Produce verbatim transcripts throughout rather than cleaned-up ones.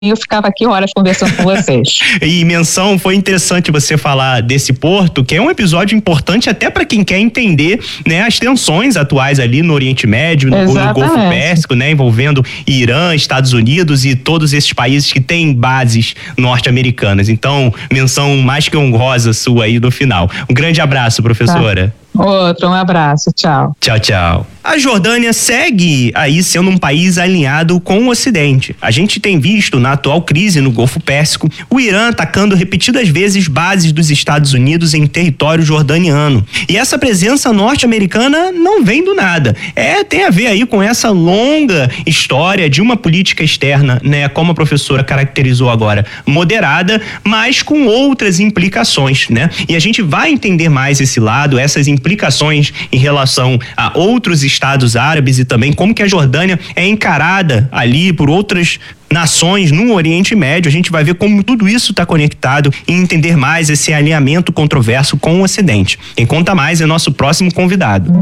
eu ficava aqui horas conversando com vocês. E menção, foi interessante você falar desse porto, que é um episódio importante até para quem quer entender, né, as tensões atuais ali no Oriente Médio, no, no Golfo Pérsico, né, envolvendo Irã, Estados Unidos e todos esses países que têm bases norte-americanas. Então, menção mais que honrosa sua aí no final. Um grande abraço, professora. Tá. Outro, um abraço, tchau. Tchau, tchau. A Jordânia segue aí sendo um país alinhado com o Ocidente. A gente tem visto na atual crise no Golfo Pérsico o Irã atacando repetidas vezes bases dos Estados Unidos em território jordaniano. E essa presença norte-americana não vem do nada. É, tem a ver aí com essa longa história de uma política externa, né, como a professora caracterizou agora, moderada, mas com outras implicações, né? E a gente vai entender mais esse lado, essas implicações implicações em relação a outros estados árabes e também como que a Jordânia é encarada ali por outras nações no Oriente Médio. A gente vai ver como tudo isso está conectado e entender mais esse alinhamento controverso com o Ocidente. Quem conta mais é nosso próximo convidado.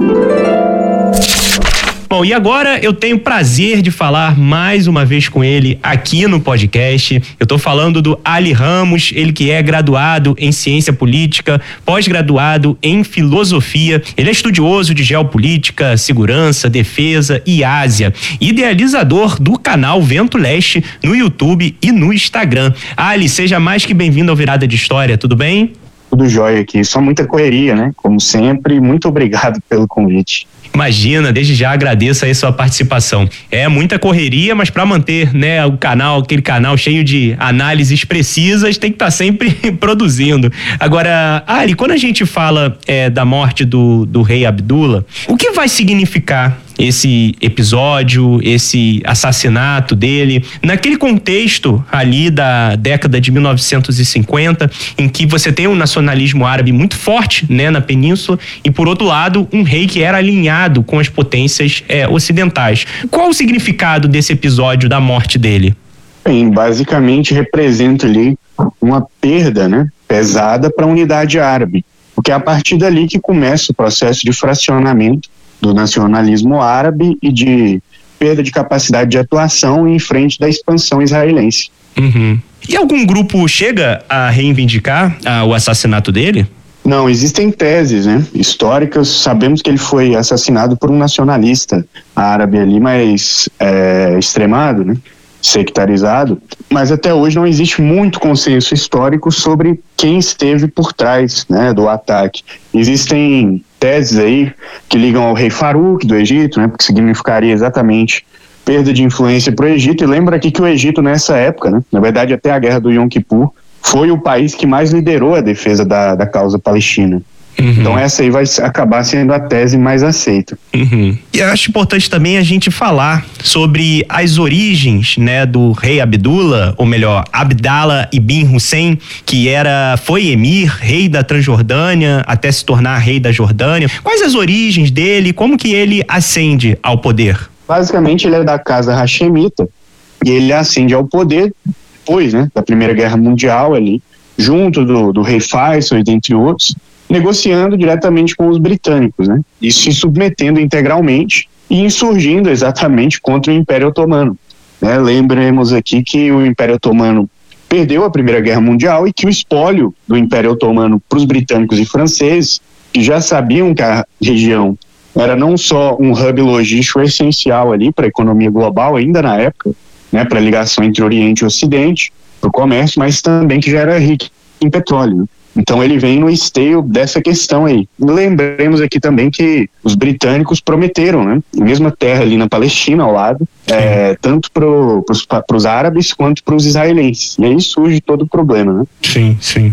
Bom, e agora eu tenho o prazer de falar mais uma vez com ele aqui no podcast. Eu tô falando do Ali Ramos, ele que é graduado em ciência política, pós-graduado em filosofia. Ele é estudioso de geopolítica, segurança, defesa e Ásia. Idealizador do canal Vento Leste no YouTube e no Instagram. Ali, seja mais que bem-vindo ao Virada de História, tudo bem? Tudo jóia aqui, só muita correria, né? Como sempre, muito obrigado pelo convite. Imagina, desde já agradeço aí sua participação. É muita correria, mas para manter, né, o canal, aquele canal cheio de análises precisas, tem que estar tá sempre produzindo. Agora, Ali, quando a gente fala é, da morte do, do rei Abdullah, o que vai significar esse episódio, esse assassinato dele, naquele contexto ali da década de mil novecentos e cinquenta, em que você tem um nacionalismo árabe muito forte, né, na península, e por outro lado, um rei que era alinhado com as potências é, ocidentais. Qual o significado desse episódio da morte dele? Bem, basicamente representa ali uma perda, né, pesada para a unidade árabe, porque é a partir dali que começa o processo de fracionamento do nacionalismo árabe e de perda de capacidade de atuação em frente da expansão israelense. Uhum. E algum grupo chega a reivindicar ah, o assassinato dele? Não, existem teses, né, históricas. Sabemos que ele foi assassinado por um nacionalista árabe ali, mais é, extremado, né, sectarizado, mas até hoje não existe muito consenso histórico sobre quem esteve por trás, né, do ataque. Existem teses aí que ligam ao rei Farouk do Egito, né, porque significaria exatamente perda de influência para o Egito. E lembra aqui que o Egito nessa época, né, na verdade até a guerra do Yom Kippur, foi o país que mais liderou a defesa da, da causa palestina. Uhum. Então essa aí vai acabar sendo a tese mais aceita. Uhum. E eu acho importante também a gente falar sobre as origens, né, do rei Abdullah, ou melhor, Abdallah ibn Hussein, que era, foi emir, rei da Transjordânia, até se tornar rei da Jordânia. Quais as origens dele? Como que ele ascende ao poder? Basicamente ele é da casa Hashemita e ele ascende ao poder depois, né, da Primeira Guerra Mundial ali, junto do, do rei Faisal e dentre outros, negociando diretamente com os britânicos, né? E se submetendo integralmente e insurgindo exatamente contra o Império Otomano. Né? Lembremos aqui que o Império Otomano perdeu a Primeira Guerra Mundial e que o espólio do Império Otomano para os britânicos e franceses, que já sabiam que a região era não só um hub logístico essencial ali para a economia global ainda na época, né, para a ligação entre Oriente e Ocidente, para o comércio, mas também que já era rico em petróleo, né? Então ele vem no esteio dessa questão aí. Lembremos aqui também que os britânicos prometeram, né, a mesma terra ali na Palestina ao lado, é, tanto para os árabes quanto para os israelenses. E aí surge todo o problema, né? Sim, sim.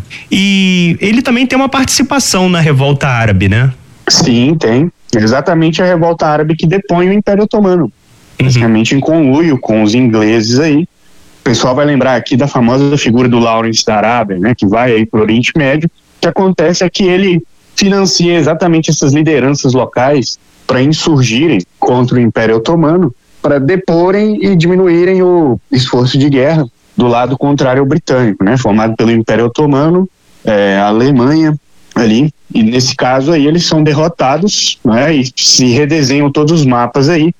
E ele também tem uma participação na revolta árabe, né? Sim, tem. Exatamente a revolta árabe que depõe o Império Otomano. Basicamente uhum. em conluio com os ingleses aí. O pessoal vai lembrar aqui da famosa figura do Lawrence da Arábia, né, que vai aí para o Oriente Médio. O que acontece é que ele financia exatamente essas lideranças locais para insurgirem contra o Império Otomano, para deporem e diminuírem o esforço de guerra do lado contrário ao britânico, né, formado pelo Império Otomano, é, a Alemanha ali, e nesse caso aí eles são derrotados, né, e se redesenham todos os mapas aí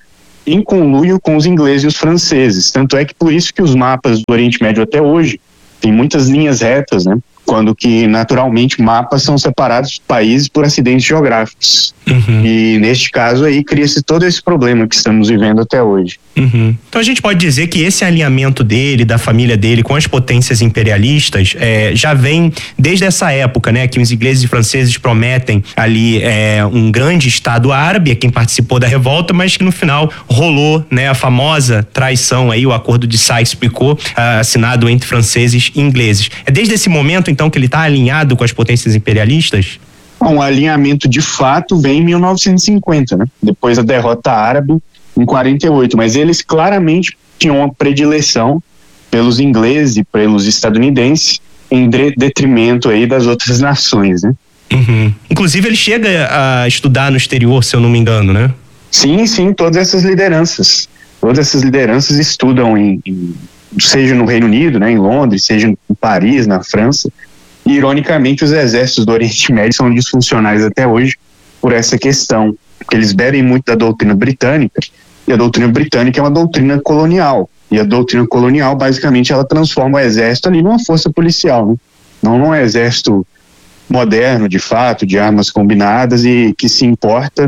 em conluio com os ingleses e os franceses. Tanto é que por isso que os mapas do Oriente Médio até hoje tem muitas linhas retas, né? Quando que naturalmente mapas são separados de países por acidentes geográficos. Uhum. E neste caso aí cria-se todo esse problema que estamos vivendo até hoje. Uhum. Então a gente pode dizer que esse alinhamento dele, da família dele com as potências imperialistas é, já vem desde essa época, né? Que os ingleses e franceses prometem ali é, um grande Estado árabe, é quem participou da revolta, mas que no final rolou, né? A famosa traição aí, o acordo de Sykes-Picot, assinado entre franceses e ingleses. É desde esse momento então que ele está alinhado com as potências imperialistas? Bom, o alinhamento de fato vem em mil novecentos e cinquenta, né? Depois da derrota árabe em quarenta e oito, mas eles claramente tinham uma predileção pelos ingleses e pelos estadunidenses em detrimento aí das outras nações, né? Uhum. Inclusive ele chega a estudar no exterior, se eu não me engano, né? Sim, sim, todas essas lideranças, todas essas lideranças estudam em, em seja no Reino Unido, né, em Londres, seja em Paris, na França. E, ironicamente, os exércitos do Oriente Médio são disfuncionais até hoje por essa questão, porque eles bebem muito da doutrina britânica, e a doutrina britânica é uma doutrina colonial, e a doutrina colonial, basicamente, ela transforma o exército ali numa força policial, né? Não num exército moderno, de fato, de armas combinadas e que se importa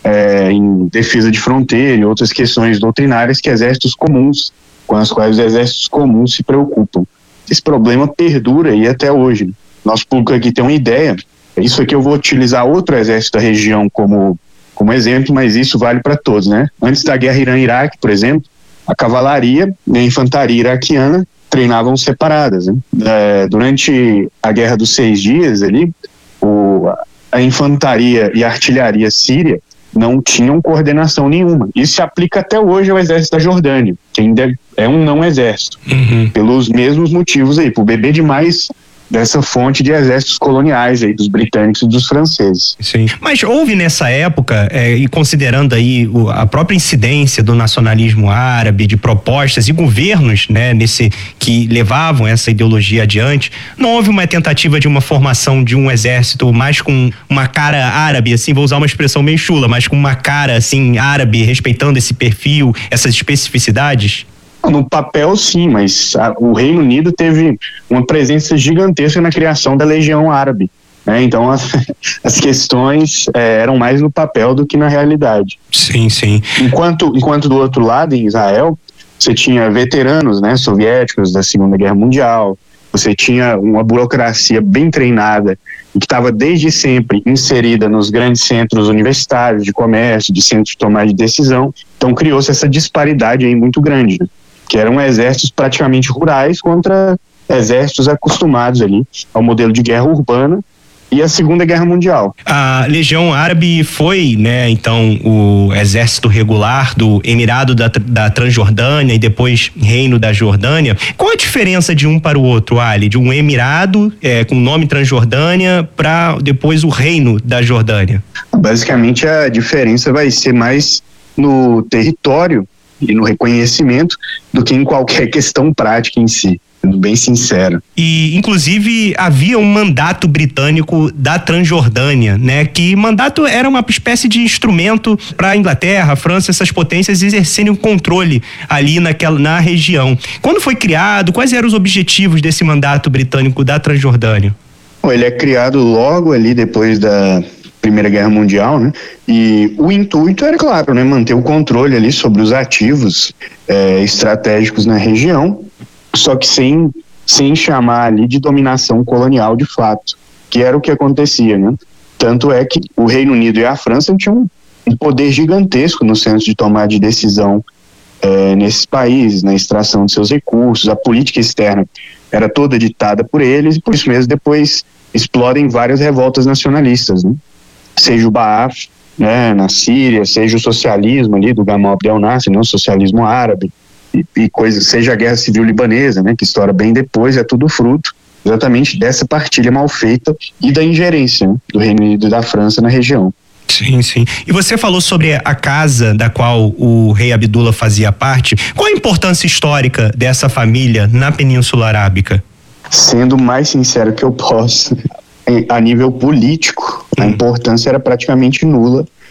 é, em defesa de fronteira e outras questões doutrinárias que exércitos comuns, com as quais os exércitos comuns se preocupam. Esse problema perdura aí até hoje. Nosso público aqui tem uma ideia, isso aqui eu vou utilizar outro exército da região como, como exemplo, mas isso vale para todos, né? Antes da guerra Irã-Iraque, por exemplo, a cavalaria e a infantaria iraquiana treinavam separadas, né? É, durante a Guerra dos Seis Dias ali, o, a infantaria e a artilharia síria não tinham coordenação nenhuma. Isso se aplica até hoje ao exército da Jordânia, que ainda é um não exército, uhum. pelos mesmos motivos aí, por beber demais dessa fonte de exércitos coloniais aí, dos britânicos e dos franceses. Sim. Mas houve nessa época, é, e considerando aí o, a própria incidência do nacionalismo árabe, de propostas e governos, né, nesse, que levavam essa ideologia adiante, não houve uma tentativa de uma formação de um exército mais com uma cara árabe, assim, vou usar uma expressão meio chula, mas com uma cara, assim, árabe, respeitando esse perfil, essas especificidades? No papel, sim, mas a, o Reino Unido teve uma presença gigantesca na criação da Legião Árabe, né? Então as, as questões é, eram mais no papel do que na realidade. Sim, sim. Enquanto, enquanto do outro lado, em Israel, você tinha veteranos, né, soviéticos da Segunda Guerra Mundial, você tinha uma burocracia bem treinada e que estava desde sempre inserida nos grandes centros universitários, de comércio, de centros de tomada de decisão. Então criou-se essa disparidade aí muito grande, né? Que eram exércitos praticamente rurais contra exércitos acostumados ali ao modelo de guerra urbana e a Segunda Guerra Mundial. A Legião Árabe foi, né, então, o exército regular do Emirado da, da Transjordânia e depois Reino da Jordânia. Qual a diferença de um para o outro, Ali? De um Emirado é, com o nome Transjordânia para depois o Reino da Jordânia? Basicamente a diferença vai ser mais no território e no reconhecimento do que em qualquer questão prática em si, sendo bem sincero. E, inclusive, havia um mandato britânico da Transjordânia, né? Que mandato era uma espécie de instrumento para a Inglaterra, a França, essas potências exercerem o controle ali naquela, na região. Quando foi criado, quais eram os objetivos desse mandato britânico da Transjordânia? Bom, ele é criado logo ali depois da Primeira Guerra Mundial, né? E o intuito era, claro, né, manter o controle ali sobre os ativos é, estratégicos na região, só que sem, sem chamar ali de dominação colonial de fato, que era o que acontecia, né? Tanto é que o Reino Unido e a França tinham um poder gigantesco no senso de tomar de decisão é, nesses países, na extração de seus recursos, a política externa era toda ditada por eles e por isso mesmo depois explodem várias revoltas nacionalistas, né? Seja o Ba'ath, né, na Síria, seja o socialismo ali do Gamal Abdel Nasser, né, o socialismo árabe, e, e coisas, seja a Guerra Civil Libanesa, né, que estoura bem depois, é tudo fruto exatamente dessa partilha mal feita e da ingerência, né, do Reino Unido e da França na região. Sim, sim. E você falou sobre a casa da qual o rei Abdullah fazia parte. Qual a importância histórica dessa família na Península Arábica? Sendo o mais sincero que eu posso, a nível político, a importância era praticamente nula,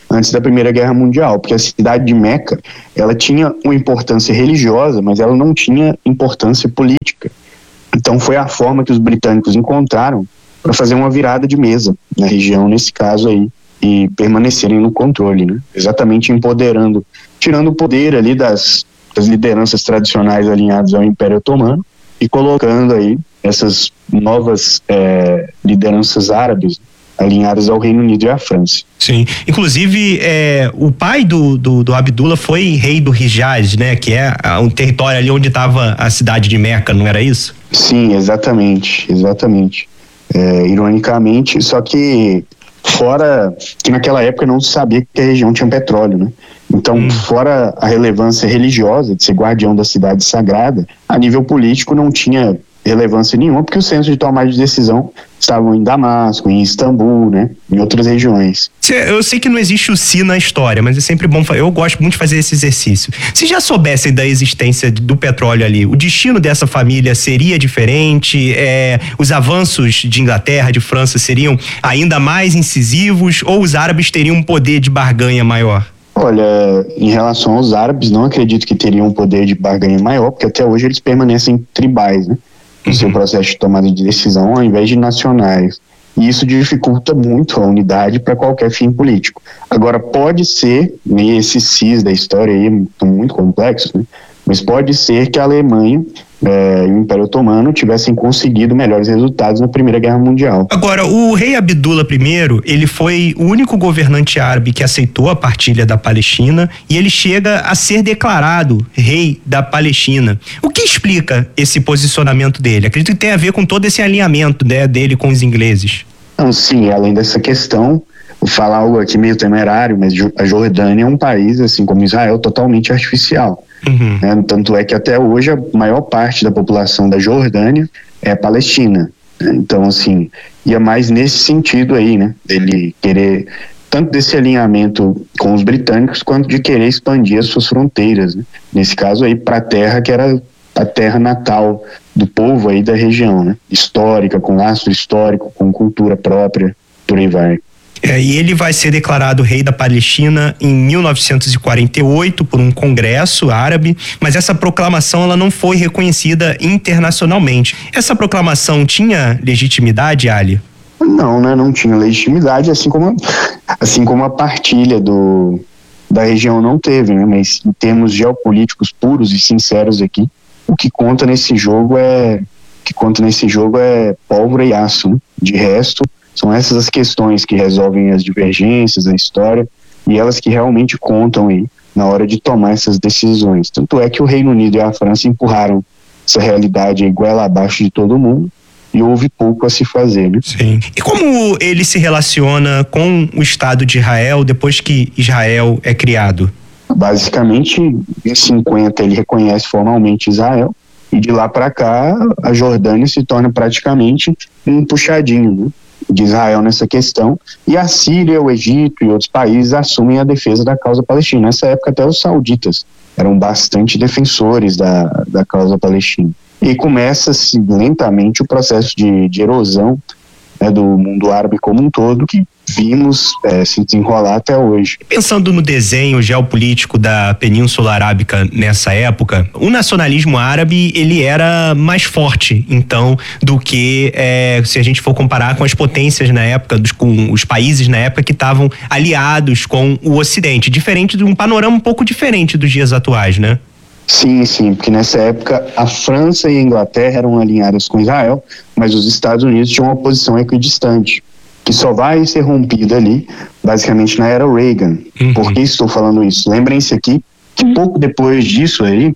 antes da Primeira Guerra Mundial, porque a cidade de Meca, ela tinha uma importância religiosa, mas ela não tinha importância política. Então foi a forma que os britânicos encontraram para fazer uma virada de mesa na região, nesse caso aí, e permanecerem no controle, né? Exatamente empoderando, tirando o poder ali das, das lideranças tradicionais alinhadas ao Império Otomano e colocando aí essas novas é, lideranças árabes alinhadas ao Reino Unido e à França. Sim, inclusive é, o pai do, do, do Abdullah foi rei do Hijaz, né, que é um território ali onde estava a cidade de Meca, não era isso? Sim, exatamente, exatamente. É, ironicamente, só que fora que naquela época não se sabia que a região tinha petróleo, né? Então, hum. fora a relevância religiosa de ser guardião da cidade sagrada, a nível político não tinha relevância nenhuma, porque os centros de tomada de decisão estavam em Damasco, em Istambul, né, em outras regiões. Eu sei que não existe o si na história, mas é sempre bom, eu gosto muito de fazer esse exercício. Se já soubessem da existência do petróleo ali, o destino dessa família seria diferente? É, os avanços de Inglaterra, de França seriam ainda mais incisivos, ou os árabes teriam um poder de barganha maior? Olha, em relação aos árabes, não acredito que teriam um poder de barganha maior, porque até hoje eles permanecem tribais, né, no seu processo de tomada de decisão, ao invés de nacionais. E isso dificulta muito a unidade para qualquer fim político. Agora, pode ser, e esses cis da história aí são muito complexos, né? Mas pode ser que a Alemanha é, e o Império Otomano tivessem conseguido melhores resultados na Primeira Guerra Mundial. Agora, o rei Abdullah I, ele foi o único governante árabe que aceitou a partilha da Palestina, e ele chega a ser declarado rei da Palestina. O que explica esse posicionamento dele? Acredito que tem a ver com todo esse alinhamento, né, dele com os ingleses. Não, sim, além dessa questão, vou falar algo aqui meio temerário, mas a Jordânia é um país, assim como Israel, totalmente artificial. Uhum. Né? Tanto é que até hoje a maior parte da população da Jordânia é palestina. Né? Então, assim, ia mais nesse sentido aí, né? Ele querer, tanto desse alinhamento com os britânicos, quanto de querer expandir as suas fronteiras, né? Nesse caso aí, para a terra que era a terra natal do povo aí da região, né? Histórica, com laço histórico, com cultura própria, por aí vai. É, e ele vai ser declarado rei da Palestina em mil novecentos e quarenta e oito por um congresso árabe, mas essa proclamação ela não foi reconhecida internacionalmente. Essa proclamação tinha legitimidade, Ali? Não, né? Não tinha legitimidade, assim como, assim como a partilha do, da região não teve, né? Mas em termos geopolíticos puros e sinceros aqui, o que conta nesse jogo é, o que conta nesse jogo é pólvora e aço, né? De resto, são essas as questões que resolvem as divergências da história e elas que realmente contam aí na hora de tomar essas decisões. Tanto é que o Reino Unido e a França empurraram essa realidade aí goela abaixo de todo mundo e houve pouco a se fazer, né? Sim. E como ele se relaciona com o Estado de Israel depois que Israel é criado? Basicamente, em cinquenta ele reconhece formalmente Israel e de lá para cá a Jordânia se torna praticamente um puxadinho, né, de Israel nessa questão, e a Síria, o Egito e outros países assumem a defesa da causa palestina. Nessa época até os sauditas eram bastante defensores da, da causa palestina. E começa-se lentamente o processo de, de erosão, né, do mundo árabe como um todo, que vimos é, se desenrolar até hoje. Pensando no desenho geopolítico da Península Arábica nessa época, o nacionalismo árabe ele era mais forte, então, do que é, se a gente for comparar com as potências na época, dos, com os países na época que estavam aliados com o Ocidente, diferente de um panorama um pouco diferente dos dias atuais, né? Sim, sim, porque nessa época a França e a Inglaterra eram alinhadas com Israel, mas os Estados Unidos tinham uma posição equidistante, que só vai ser rompida ali, basicamente na era Reagan. Uhum. Por que estou falando isso? Lembrem-se aqui que pouco depois disso aí,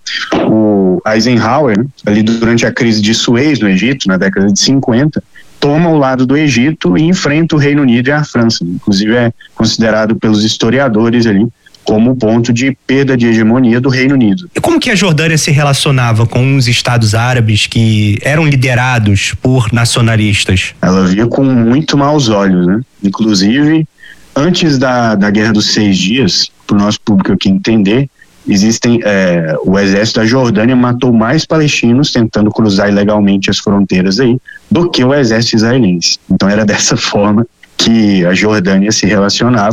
o Eisenhower, né, ali durante a crise de Suez no Egito, na década de cinquenta, toma o lado do Egito e enfrenta o Reino Unido e a França. Inclusive é considerado pelos historiadores ali como ponto de perda de hegemonia do Reino Unido. E como que a Jordânia se relacionava com os estados árabes que eram liderados por nacionalistas? Ela via com muito maus olhos, né? Inclusive, antes da, da Guerra dos Seis Dias, para o nosso público aqui entender, existem, é, o exército da Jordânia matou mais palestinos tentando cruzar ilegalmente as fronteiras aí do que o exército israelense. Então era dessa forma que a Jordânia se relacionava,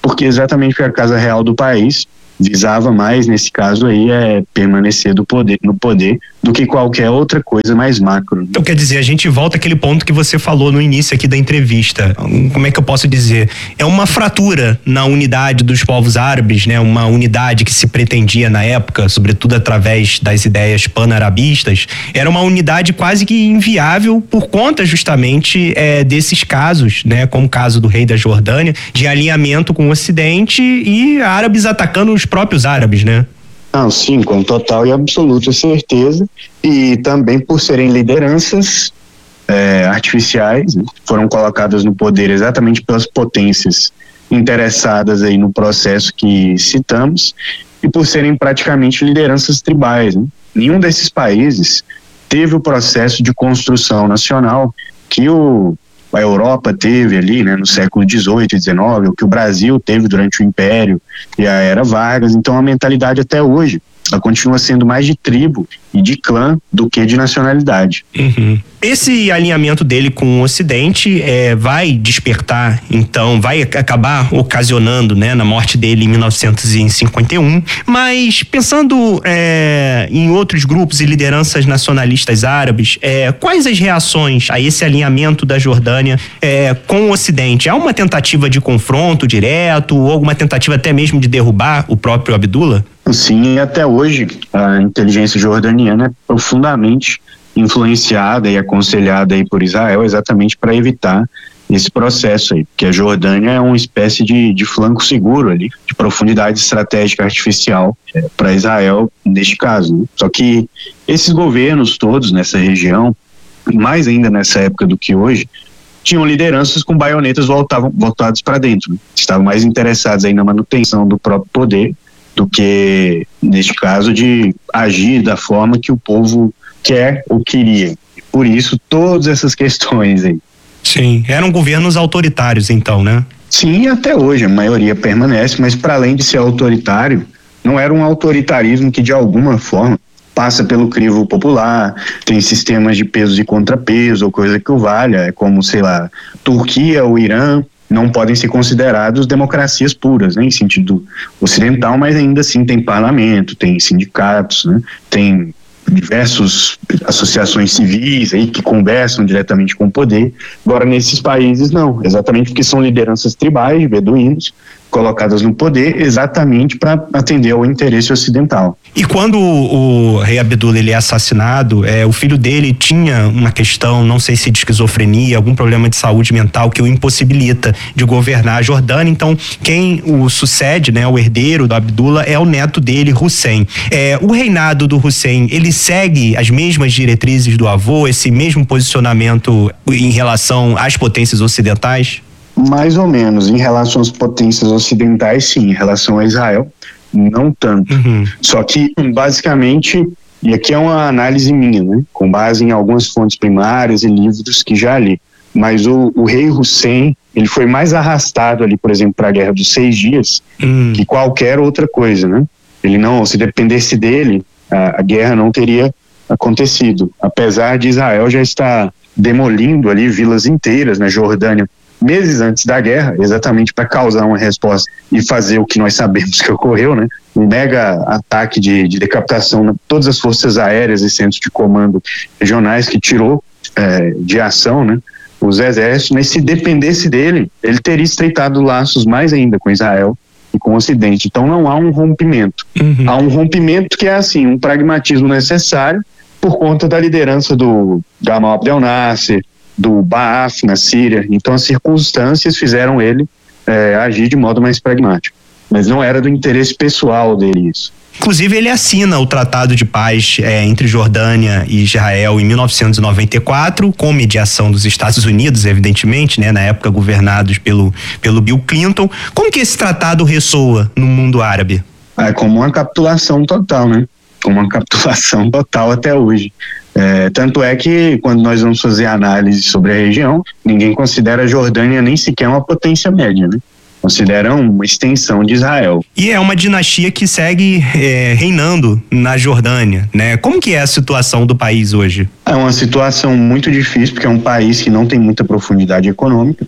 porque exatamente porque a Casa Real do país visava mais, nesse caso aí, é permanecer do poder, no poder do que qualquer outra coisa mais macro. Então, quer dizer, a gente volta àquele ponto que você falou no início aqui da entrevista. Como é que eu posso dizer? É uma fratura na unidade dos povos árabes, né? Uma unidade que se pretendia na época, sobretudo através das ideias pan-arabistas, era uma unidade quase que inviável por conta justamente é, desses casos, né? Como o caso do rei da Jordânia, de alinhamento com o Ocidente e árabes atacando os próprios árabes, né? Não, sim, com total e absoluta certeza, e também por serem lideranças é, artificiais, né, foram colocadas no poder exatamente pelas potências interessadas aí no processo que citamos, e por serem praticamente lideranças tribais, né. Nenhum desses países teve o processo de construção nacional que o a Europa teve ali, né, no século dezoito e dezenove, o que o Brasil teve durante o Império e a Era Vargas. Então a mentalidade até hoje, ela continua sendo mais de tribo e de clã do que de nacionalidade. Uhum. Esse alinhamento dele com o Ocidente é, vai despertar, então, vai acabar ocasionando, né, na morte dele em mil novecentos e cinquenta e um, mas pensando é, em outros grupos e lideranças nacionalistas árabes, é, quais as reações a esse alinhamento da Jordânia é, com o Ocidente? Há uma tentativa de confronto direto ou alguma tentativa até mesmo de derrubar o próprio Abdullah? Sim, até hoje a inteligência jordaniana é profundamente influenciada e aconselhada aí por Israel exatamente para evitar esse processo aí, porque a Jordânia é uma espécie de, de flanco seguro ali, de profundidade estratégica artificial é, para Israel neste caso, né? Só que esses governos todos nessa região, mais ainda nessa época do que hoje, tinham lideranças com baionetas voltavam, voltadas para dentro, né? Estavam mais interessados aí na manutenção do próprio poder do que, neste caso, de agir da forma que o povo quer ou queria. Por isso, todas essas questões aí. Sim, eram governos autoritários então, né? Sim, até hoje a maioria permanece, mas para além de ser autoritário, não era um autoritarismo que de alguma forma passa pelo crivo popular, tem sistemas de pesos e contrapeso, ou coisa que o valha, é como, sei lá, Turquia ou Irã, não podem ser considerados democracias puras, né, em sentido ocidental, mas ainda assim tem parlamento, tem sindicatos, né, tem diversas associações civis aí que conversam diretamente com o poder. Agora, nesses países, não, exatamente porque são lideranças tribais, beduínos, colocadas no poder exatamente para atender ao interesse ocidental. E quando o, o rei Abdullah ele é assassinado, é, o filho dele tinha uma questão, não sei se de esquizofrenia, algum problema de saúde mental que o impossibilita de governar a Jordânia. Então, quem o sucede, né, o herdeiro do Abdullah, é o neto dele, Hussein. É, o reinado do Hussein, ele segue as mesmas diretrizes do avô, esse mesmo posicionamento em relação às potências ocidentais? Mais ou menos, em relação às potências ocidentais, sim, em relação a Israel, não tanto. Uhum. Só que, basicamente, e aqui é uma análise minha, né, com base em algumas fontes primárias e livros que já li, mas o, o rei Hussein, ele foi mais arrastado ali, por exemplo, para a Guerra dos Seis Dias, uhum, que qualquer outra coisa, né? Ele não, se dependesse dele, a, a guerra não teria acontecido, apesar de Israel já estar demolindo ali vilas inteiras na Jordânia, meses antes da guerra, exatamente para causar uma resposta e fazer o que nós sabemos que ocorreu, né? Um mega ataque de, de decapitação de todas as forças aéreas e centros de comando regionais que tirou é, de ação, né, os exércitos, mas se dependesse dele, ele teria estreitado laços mais ainda com Israel e com o Ocidente. Então não há um rompimento. Uhum. Há um rompimento que é assim, um pragmatismo necessário por conta da liderança do Gamal Abdel Nasser, do Baaf na Síria. Então as circunstâncias fizeram ele é, agir de modo mais pragmático, mas não era do interesse pessoal dele isso. Inclusive ele assina o Tratado de Paz é, entre Jordânia e Israel em mil novecentos e noventa e quatro, com mediação dos Estados Unidos, evidentemente, né, na época governados pelo, pelo Bill Clinton. Como que esse tratado ressoa no mundo árabe? É como uma capitulação total, né? Como uma capitulação total até hoje. É, tanto é que quando nós vamos fazer análise sobre a região, ninguém considera a Jordânia nem sequer uma potência média, né? Consideram uma extensão de Israel. E é uma dinastia que segue é, reinando na Jordânia, né? Como que é a situação do país hoje? É uma situação muito difícil, porque é um país que não tem muita profundidade econômica,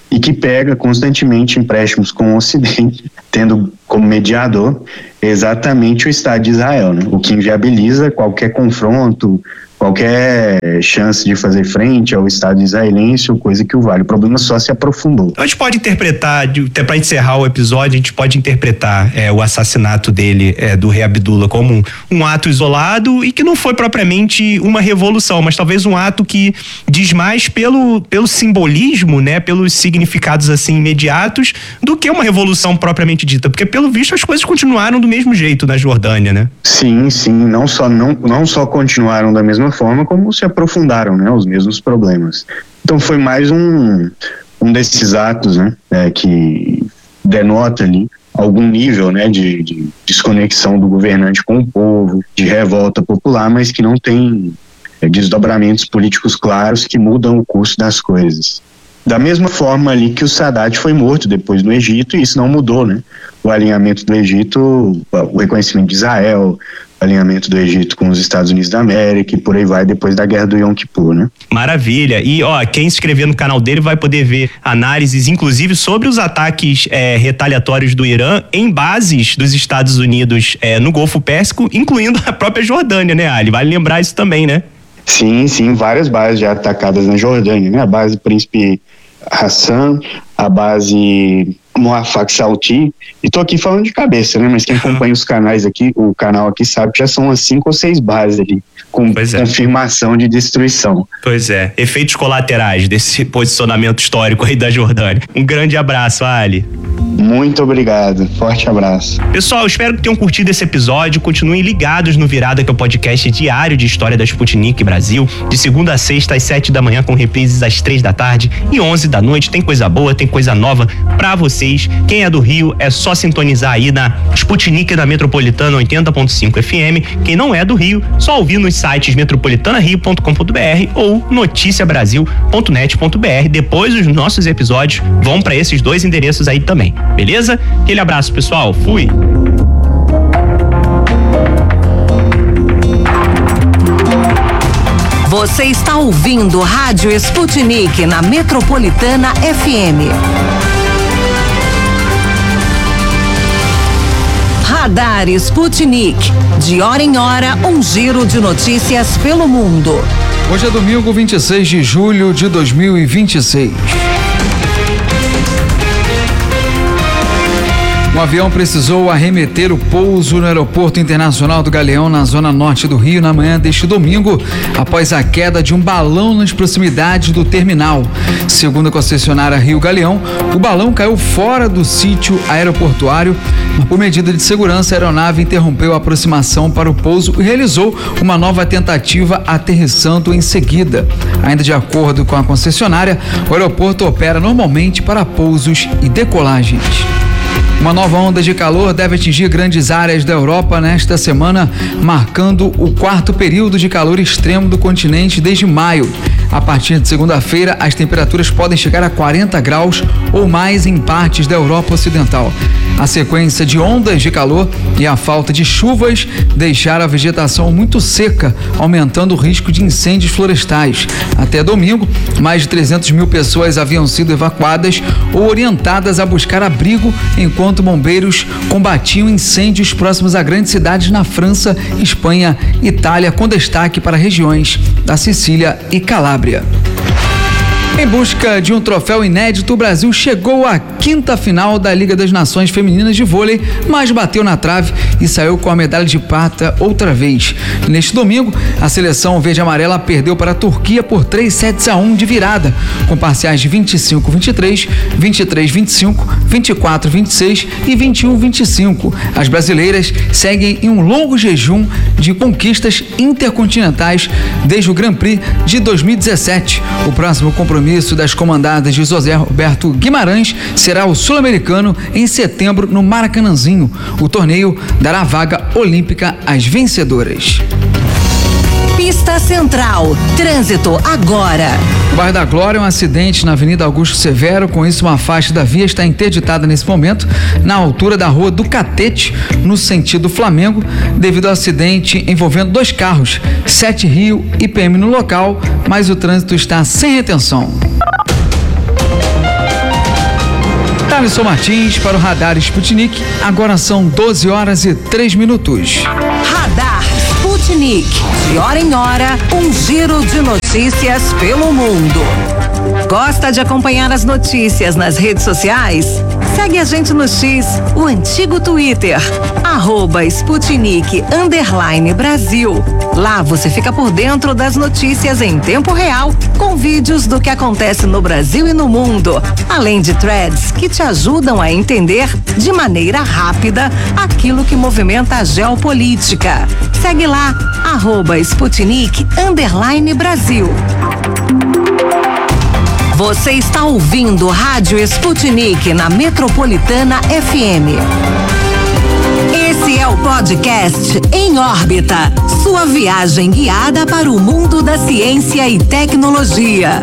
e que pega constantemente empréstimos com o Ocidente, tendo como mediador exatamente o Estado de Israel, né? O que inviabiliza qualquer confronto, qualquer chance de fazer frente ao Estado israelense ou coisa que o vale. O problema só se aprofundou. A gente pode interpretar, até para encerrar o episódio, a gente pode interpretar é, o assassinato dele, é, do rei Abdullah, como um, um ato isolado e que não foi propriamente uma revolução, mas talvez um ato que diz mais pelo, pelo simbolismo, né, pelos significados assim imediatos, do que uma revolução propriamente dita, porque pelo visto as coisas continuaram do mesmo jeito na Jordânia, né? Sim, sim, não só, não, não só continuaram da mesma forma, como se aprofundaram, né, os mesmos problemas. Então foi mais um, um desses atos, né, é, que denota ali algum nível, né, de, de desconexão do governante com o povo, de revolta popular, mas que não tem é, desdobramentos políticos claros que mudam o curso das coisas. Da mesma forma ali que o Sadat foi morto depois no Egito, e isso não mudou, né? O alinhamento do Egito, o reconhecimento de Israel, o alinhamento do Egito com os Estados Unidos da América e por aí vai depois da guerra do Yom Kippur, né? Maravilha. E ó, quem se inscrever no canal dele vai poder ver análises, inclusive sobre os ataques é, retaliatórios do Irã em bases dos Estados Unidos é, no Golfo Pérsico, incluindo a própria Jordânia, né, Ali? Vale lembrar isso também, né? Sim, sim, várias bases já atacadas na Jordânia, né? A base Príncipe Hassan, a base Muaffaq Sauti, e tô aqui falando de cabeça, né? Mas quem acompanha os canais aqui, o canal aqui sabe que já são umas cinco ou seis bases ali, com pois é. confirmação de destruição. Pois é, efeitos colaterais desse posicionamento histórico aí da Jordânia. Um grande abraço, Ali. Muito obrigado, forte abraço. Pessoal, espero que tenham curtido esse episódio. Continuem ligados no Virada, que é o podcast diário de história da Sputnik Brasil, de segunda a sexta às sete da manhã, com reprises às três da tarde e onze da noite. Tem coisa boa, tem coisa nova pra vocês. Quem é do Rio é só sintonizar aí na Sputnik da Metropolitana oitenta ponto cinco F M. Quem não é do Rio, só ouvir nos sites metropolitana rio ponto com ponto b r ou noticia brasil ponto net ponto b r. Depois os nossos episódios vão pra esses dois endereços aí também. Beleza? Aquele abraço, pessoal. Fui! Você está ouvindo Rádio Sputnik na Metropolitana F M. Radar Sputnik. De hora em hora, um giro de notícias pelo mundo. Hoje é domingo, vinte e seis de julho de dois mil e vinte e seis. Um avião precisou arremeter o pouso no Aeroporto Internacional do Galeão, na zona norte do Rio, na manhã deste domingo, após a queda de um balão nas proximidades do terminal. Segundo a concessionária Rio Galeão, o balão caiu fora do sítio aeroportuário, mas por medida de segurança, a aeronave interrompeu a aproximação para o pouso e realizou uma nova tentativa, aterrissando em seguida. Ainda de acordo com a concessionária, o aeroporto opera normalmente para pousos e decolagens. Uma nova onda de calor deve atingir grandes áreas da Europa nesta semana, marcando o quarto período de calor extremo do continente desde maio. A partir de segunda-feira, as temperaturas podem chegar a quarenta graus ou mais em partes da Europa Ocidental. A sequência de ondas de calor e a falta de chuvas deixaram a vegetação muito seca, aumentando o risco de incêndios florestais. Até domingo, mais de trezentas mil pessoas haviam sido evacuadas ou orientadas a buscar abrigo, enquanto bombeiros combatiam incêndios próximos a grandes cidades na França, Espanha e Itália, com destaque para regiões da Sicília e Calábria. Em busca de um troféu inédito, o Brasil chegou à quinta final da Liga das Nações Femininas de Vôlei, mas bateu na trave e saiu com a medalha de prata outra vez. Neste domingo, a seleção verde-amarela perdeu para a Turquia por três sets a um de virada, com parciais de vinte e cinco a vinte e três, vinte e três a vinte e cinco, vinte e quatro a vinte e seis e vinte e um a vinte e cinco. As brasileiras seguem em um longo jejum de conquistas intercontinentais desde o Grand Prix de dois mil e dezessete. O próximo compromisso das comandadas de José Roberto Guimarães será o Sul-Americano em setembro no Maracanãzinho. O torneio dará vaga olímpica às vencedoras. Pista Central. Trânsito agora. No bairro da Glória, um acidente na Avenida Augusto Severo. Com isso, uma faixa da via está interditada nesse momento, na altura da Rua do Catete, no sentido Flamengo, devido ao acidente envolvendo dois carros, Sete Rio e P M no local, mas o trânsito está sem retenção. Thaleson Martins para o Radar Sputnik. Agora são doze horas e três minutos. Radar Sputnik. De hora em hora, um giro de notícias pelo mundo. Gosta de acompanhar as notícias nas redes sociais? Segue a gente no X, o antigo Twitter, arroba Sputnik underline Brasil. Lá você fica por dentro das notícias em tempo real, com vídeos do que acontece no Brasil e no mundo, além de threads que te ajudam a entender de maneira rápida aquilo que movimenta a geopolítica. Segue lá, arroba Sputnik underline Brasil. Você está ouvindo Rádio Sputnik na Metropolitana F M. Esse é o podcast Em Órbita, sua viagem guiada para o mundo da ciência e tecnologia.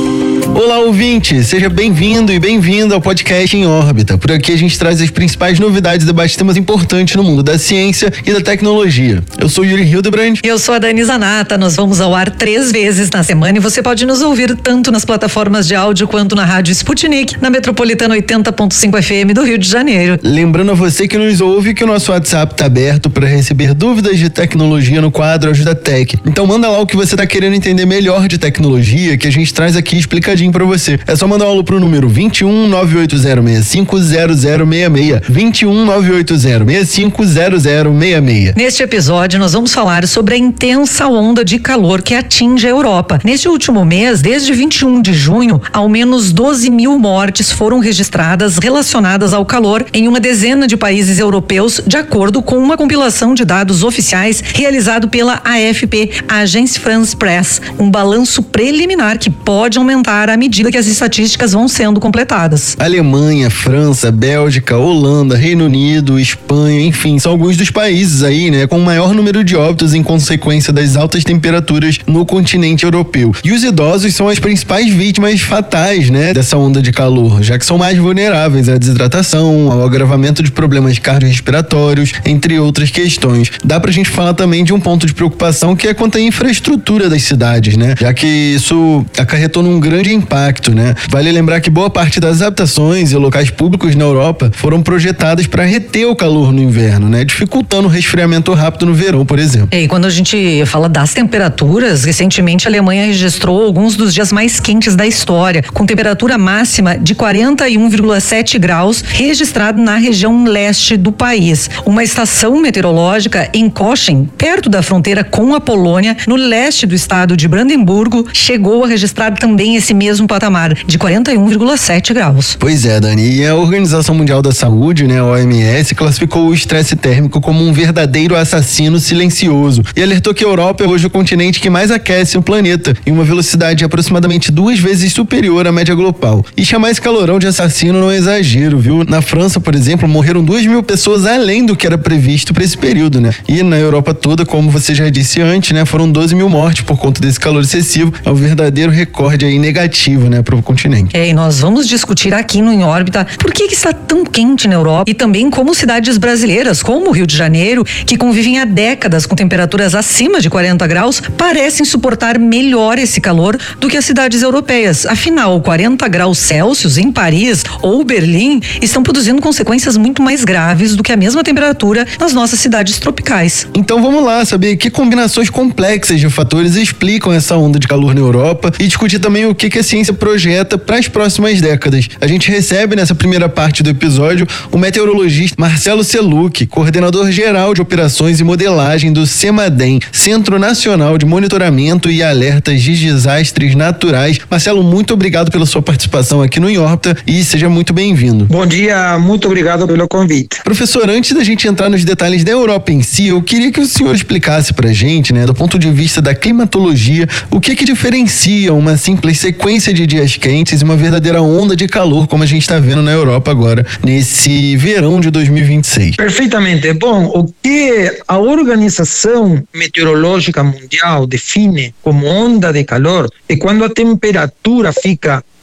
Olá, ouvinte! Seja bem-vindo e bem-vinda ao podcast Em Órbita. Por aqui a gente traz as principais novidades e debates temas importantes no mundo da ciência e da tecnologia. Eu sou Yuri Hildebrand. E eu sou a Dani Zanata. Nós vamos ao ar três vezes na semana e você pode nos ouvir tanto nas plataformas de áudio quanto na Rádio Sputnik, na Metropolitana oitenta ponto cinco F M do Rio de Janeiro. Lembrando a você que nos ouve que o nosso WhatsApp está aberto para receber dúvidas de tecnologia no quadro Ajuda Tech. Então manda lá o que você está querendo entender melhor de tecnologia, que a gente traz aqui explicadinho para você. É só mandar um alô pro número vinte e um, nove oito zero, seis cinco zero zero seis seis. vinte e um, nove oito zero, seis cinco zero zero seis seis. Neste episódio, nós vamos falar sobre a intensa onda de calor que atinge a Europa. Neste último mês, desde vinte e um de junho, ao menos doze mil mortes foram registradas relacionadas ao calor em uma dezena de países europeus, de acordo com uma compilação de dados oficiais realizado pela A F P, a Agence France Presse, um balanço preliminar que pode aumentar à medida que as estatísticas vão sendo completadas. Alemanha, França, Bélgica, Holanda, Reino Unido, Espanha, enfim, são alguns dos países aí, né, com o maior número de óbitos em consequência das altas temperaturas no continente europeu. E os idosos são as principais vítimas fatais, né, dessa onda de calor, já que são mais vulneráveis à desidratação, ao agravamento de problemas cardiorrespiratórios, entre outras questões. Dá pra gente falar também de um ponto de preocupação que é quanto à infraestrutura das cidades, né, já que isso acarretou num grande impacto, né? Vale lembrar que boa parte das habitações e locais públicos na Europa foram projetadas para reter o calor no inverno, né? Dificultando o resfriamento rápido no verão, por exemplo. E quando a gente fala das temperaturas, recentemente a Alemanha registrou alguns dos dias mais quentes da história, com temperatura máxima de quarenta e um vírgula sete graus registrado na região leste do país. Uma estação meteorológica em Cochem, perto da fronteira com a Polônia, no leste do estado de Brandemburgo, chegou a registrar também esse mesmo patamar de quarenta e um vírgula sete graus. Pois é, Dani, e a Organização Mundial da Saúde, né, a O M S, classificou o estresse térmico como um verdadeiro assassino silencioso e alertou que a Europa é hoje o continente que mais aquece o planeta, em uma velocidade aproximadamente duas vezes superior à média global. E chamar esse calorão de assassino não é exagero, viu? Na França, por exemplo, morreram duas mil pessoas além do que era previsto para esse período, né? E na Europa toda, como você já disse antes, né, foram doze mil mortes por conta desse calor excessivo. É um verdadeiro recorde aí negativo, né, para o continente. É, e nós vamos discutir aqui no Em Órbita por que, que está tão quente na Europa e também como cidades brasileiras, como o Rio de Janeiro, que convivem há décadas com temperaturas acima de quarenta graus, parecem suportar melhor esse calor do que as cidades europeias. Afinal, quarenta graus Celsius em Paris ou Berlim estão produzindo consequências muito mais graves do que a mesma temperatura nas nossas cidades tropicais. Então vamos lá saber que combinações complexas de fatores explicam essa onda de calor na Europa e discutir também o que, que a ciência projeta para as próximas décadas. A gente recebe nessa primeira parte do episódio o meteorologista Marcelo Seluc, coordenador geral de operações e modelagem do CEMADEM, Centro Nacional de Monitoramento e Alertas de Desastres Naturais. Marcelo, muito obrigado pela sua participação aqui no Em Órbita e seja muito bem-vindo. Bom dia, muito obrigado pelo convite. Professor, antes da gente entrar nos detalhes da Europa em si, eu queria que o senhor explicasse pra gente, né, do ponto de vista da climatologia, o que que diferencia uma simples sequência de dias quentes e uma verdadeira onda de calor, como a gente está vendo na Europa agora, nesse verão de dois mil e vinte e seis. Perfeitamente. Bom, o que a Organização Meteorológica Mundial define como onda de calor é quando a temperatura fica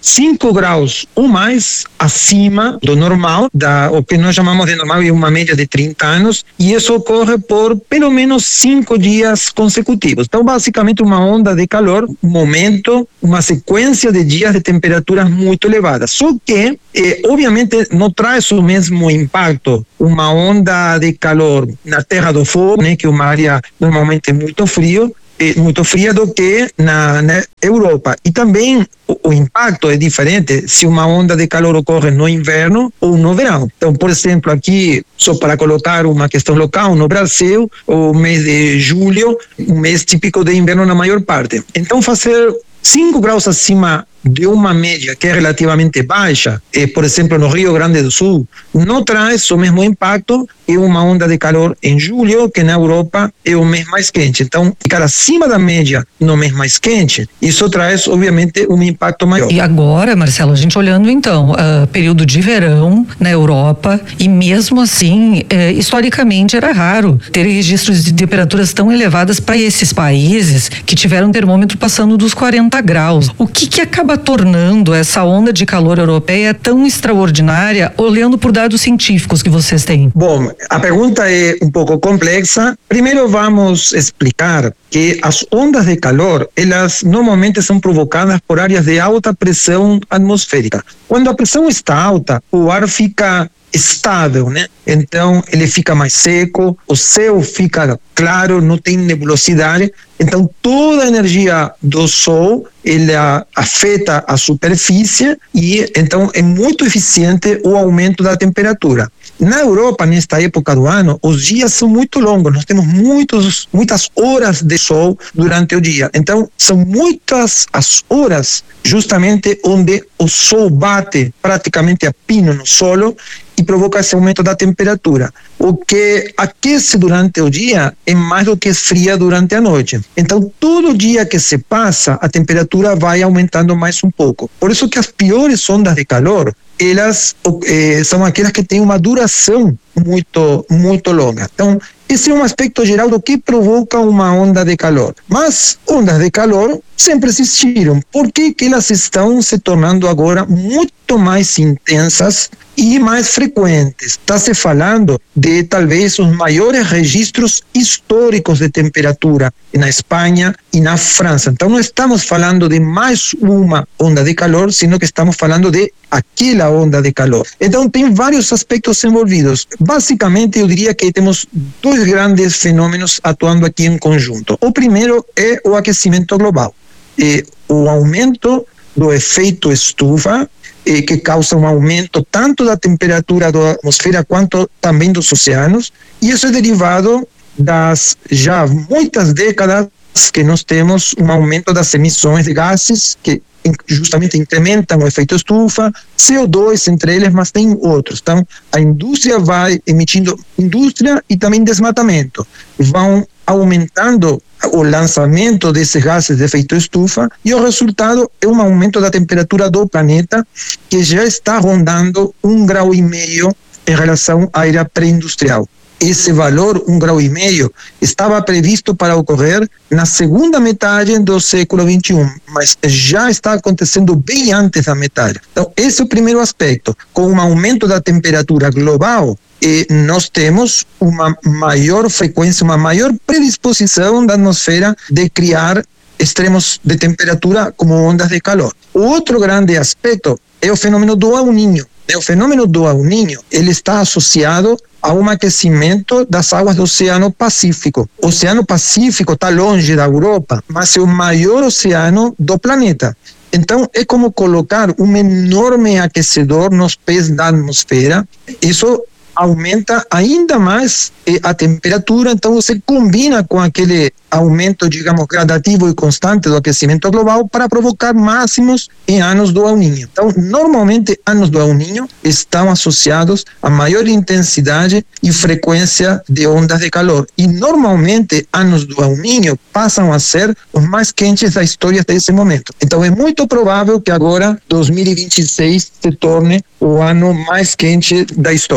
cinco graus ou mais acima do normal, da, o que nós chamamos de normal é uma média de trinta anos, e isso ocorre por pelo menos cinco dias consecutivos. Então, basicamente, uma onda de calor, um momento, uma sequência de dias de temperaturas muito elevadas. Só que, eh, obviamente, não traz o mesmo impacto uma onda de calor na Terra do Fogo, né, que é uma área normalmente muito frio, muito fria do que na, na Europa. E também o, o impacto é diferente se uma onda de calor ocorre no inverno ou no verão. Então, por exemplo, aqui, só para colocar uma questão local, no Brasil, o mês de julho, um mês típico de inverno na maior parte. Então, fazer cinco graus acima de uma média que é relativamente baixa, eh, por exemplo, no Rio Grande do Sul, não traz o mesmo impacto que uma onda de calor em julho, que na Europa é o mês mais quente. Então, ficar acima da média no mês mais quente, isso traz, obviamente, um impacto maior. E agora, Marcelo, a gente olhando então, uh, período de verão na Europa, e mesmo assim, uh, historicamente era raro ter registros de temperaturas tão elevadas para esses países que tiveram termômetro passando dos quarenta graus. O que que acaba tornando essa onda de calor europeia tão extraordinária, olhando por dados científicos que vocês têm? Bom, a pergunta é um pouco complexa. Primeiro vamos explicar que as ondas de calor, elas normalmente são provocadas por áreas de alta pressão atmosférica. Quando a pressão está alta, o ar fica estável, né? Então ele fica mais seco, o céu fica claro, não tem nebulosidade. Então toda a energia do sol ela afeta a superfície e então é muito eficiente o aumento da temperatura. Na Europa, nesta época do ano, os dias são muito longos, nós temos muitos, muitas horas de sol durante o dia. Então, são muitas as horas justamente onde o sol bate praticamente a pino no solo e provoca esse aumento da temperatura. O que aquece durante o dia é mais do que esfria durante a noite. Então, todo dia que se passa, a temperatura vai aumentando mais um pouco. Por isso que as piores ondas de calor, elas eh, são aquelas que têm uma duração muito, muito longa. Então, esse é um aspecto geral do que provoca uma onda de calor. Mas ondas de calor sempre existiram. Por que que elas estão se tornando agora muito mais intensas e mais frequentes? Está se falando de talvez os maiores registros históricos de temperatura na Espanha e na França. Então não estamos falando de mais uma onda de calor, sino que estamos falando de aquela onda de calor. Então tem vários aspectos envolvidos. Basicamente eu diria que temos dois grandes fenômenos atuando aqui em conjunto. O primeiro é o aquecimento global. E o aumento do efeito estufa, eh, que causa um aumento tanto da temperatura da atmosfera quanto também dos oceanos, e isso é derivado das já muitas décadas que nós temos um aumento das emissões de gases que justamente incrementam o efeito estufa, C O dois entre eles, mas tem outros. Então, a indústria vai emitindo, indústria e também desmatamento, vão aumentando o lançamento desses gases de efeito estufa e o resultado é um aumento da temperatura do planeta que já está rondando um grau e meio em relação à era pré-industrial. Esse valor, um grau e meio, estava previsto para ocorrer na segunda metade do século vinte e um, mas já está acontecendo bem antes da metade. Então, esse é o primeiro aspecto. Com um aumento da temperatura global, e nós temos uma maior frequência, uma maior predisposição da atmosfera de criar extremos de temperatura como ondas de calor. O outro grande aspecto é o fenômeno do El Niño. O fenômeno do El Niño, ele está associado a um aquecimento das águas do Oceano Pacífico. O Oceano Pacífico está longe da Europa, mas é o maior oceano do planeta. Então, é como colocar um enorme aquecedor nos pés da atmosfera. Isso aumenta ainda mais a temperatura, então você combina com aquele aumento, digamos, gradativo e constante do aquecimento global para provocar máximos em anos do El Niño. Então, normalmente, anos do El Niño estão associados a maior intensidade e frequência de ondas de calor. E, normalmente, anos do El Niño passam a ser os mais quentes da história até esse momento. Então, é muito provável que agora, dois mil e vinte e seis, se torne o ano mais quente da história. É,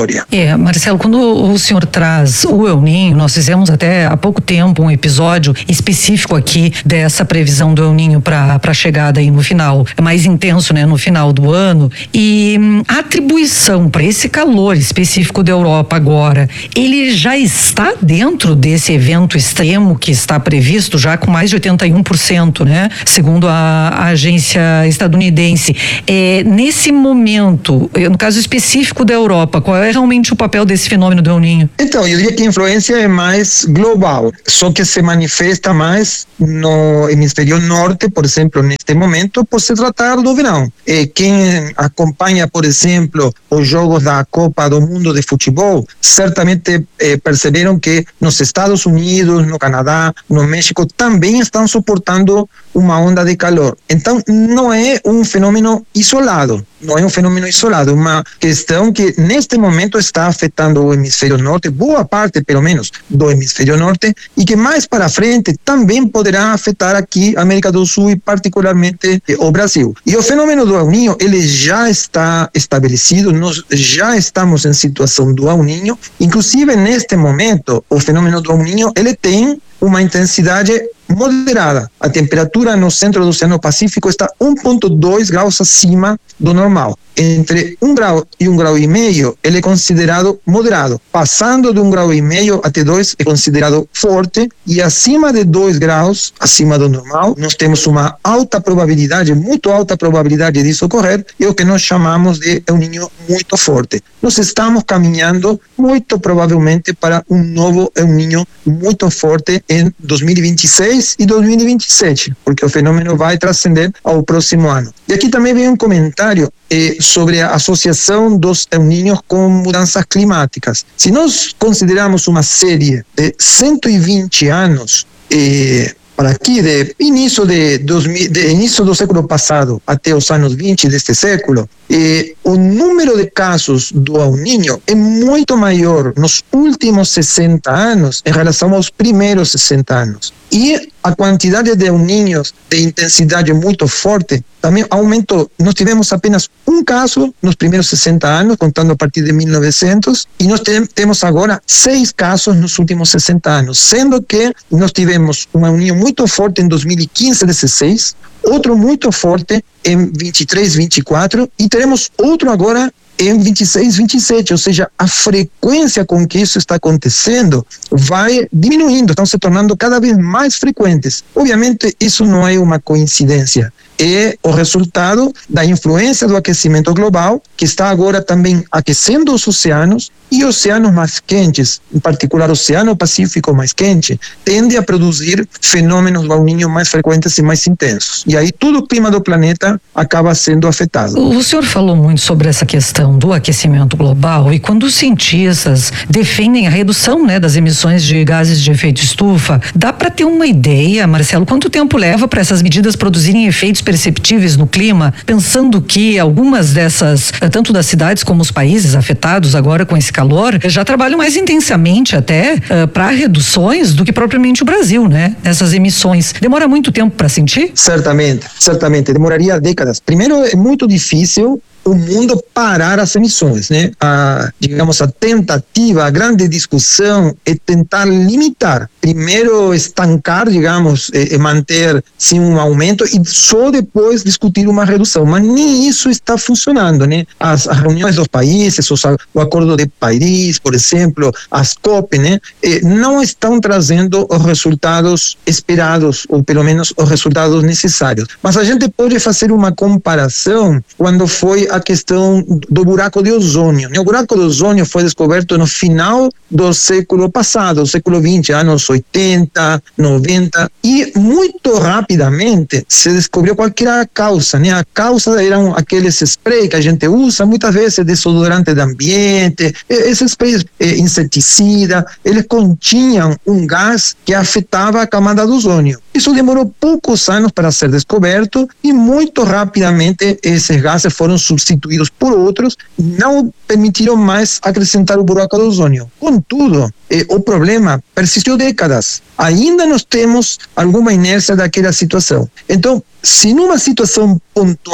É, Marcelo, quando o senhor traz o El Niño, nós fizemos até há pouco tempo um episódio específico aqui dessa previsão do El Niño para a chegada aí no final, é mais intenso, né, no final do ano, e hum, a atribuição para esse calor específico da Europa agora, ele já está dentro desse evento extremo que está previsto já com mais de oitenta e um por cento, né, segundo a, a agência estadunidense. É, nesse momento, no caso específico da Europa, qual é realmente o papel desse fenômeno do El Niño? Então, eu diria que a influência é mais global, só que se manifesta mais no hemisfério norte, por exemplo, neste momento, por se tratar do verão. E quem acompanha, por exemplo, os jogos da Copa do Mundo de futebol, certamente eh, perceberam que nos Estados Unidos, no Canadá, no México, também estão suportando uma onda de calor. Então, não é um fenômeno isolado, não é um fenômeno isolado, uma questão que neste momento está afetando o hemisfério norte, boa parte, pelo menos, do hemisfério norte, e que mais para frente também poderá afetar aqui a América do Sul e particularmente o Brasil. E o fenômeno do El Niño, ele já está estabelecido, nós já estamos em situação do El Niño, inclusive neste momento, o fenômeno do El Niño, ele tem uma intensidade moderada. A temperatura no centro do Oceano Pacífico está um vírgula dois graus acima do normal. Entre um grau e um grau e meio, ele é considerado moderado. Passando de um grau e meio até dois, é considerado forte. E acima de dois graus, acima do normal, nós temos uma alta probabilidade, muito alta probabilidade disso ocorrer, e o que nós chamamos de El Niño muito forte. Nós estamos caminhando, muito provavelmente, para um novo El Niño muito forte em dois mil e vinte e seis e dois mil e vinte e sete, porque o fenômeno vai transcender ao próximo ano. E aqui também vem um comentário eh, sobre a associação dos El Niños com mudanças climáticas. Se nós consideramos uma série de cento e vinte anos, eh, para aqui, de início, de, de início do século passado até os anos vinte deste século, eh, o número de casos do El Niño é muito maior nos últimos sessenta anos em relação aos primeiros sessenta anos. E a quantidade de El Niños de intensidade muito forte também aumentou. Nós tivemos apenas um caso nos primeiros sessenta anos, contando a partir de mil e novecentos, e nós te temos agora seis casos nos últimos sessenta anos, sendo que nós tivemos um El Niño muito forte em dois mil e quinze, dezesseis, outro muito forte em vinte e três, vinte e quatro, e teremos outro agora em vinte e seis, vinte e sete, ou seja, a frequência com que isso está acontecendo vai diminuindo, estão se tornando cada vez mais frequentes. Obviamente, isso não é uma coincidência, é o resultado da influência do aquecimento global, que está agora também aquecendo os oceanos, e oceanos mais quentes, em particular o Oceano Pacífico mais quente, tende a produzir fenômenos do El Niño mais frequentes e mais intensos. E aí todo o clima do planeta acaba sendo afetado. O senhor falou muito sobre essa questão do aquecimento global, e quando os cientistas defendem a redução, né, das emissões de gases de efeito estufa, dá para ter uma ideia, Marcelo, quanto tempo leva para essas medidas produzirem efeitos perceptíveis no clima, pensando que algumas dessas, tanto das cidades como os países afetados agora com esse calor, já trabalham mais intensamente até uh, para reduções do que propriamente o Brasil, né? Essas emissões. Demora muito tempo para sentir? Certamente, certamente. Demoraria décadas. Primeiro, é muito difícil o mundo parar as emissões, né? A, digamos, a tentativa, a grande discussão é tentar limitar, primeiro estancar, digamos, e, e manter sim um aumento e só depois discutir uma redução, mas nem isso está funcionando, né? As, as reuniões dos países, os, o Acordo de Paris, por exemplo, as COP, né? Eh, não estão trazendo os resultados esperados, ou pelo menos os resultados necessários. Mas a gente pode fazer uma comparação quando foi a questão do buraco de ozônio. O buraco de ozônio foi descoberto no final do século passado, século vinte, anos oitenta, noventa, e muito rapidamente se descobriu qual era a causa, né? A causa eram aqueles sprays que a gente usa, muitas vezes desodorante de ambiente, esses sprays eh, inseticida, eles continham um gás que afetava a camada do ozônio. Isso demorou poucos anos para ser descoberto e muito rapidamente esses gases foram substituídos por outros, não permitiram mais acrescentar o buraco do ozônio. Contudo, eh, o problema persistiu décadas. Ainda nós temos alguma inércia daquela situação. Então, se numa situação pontual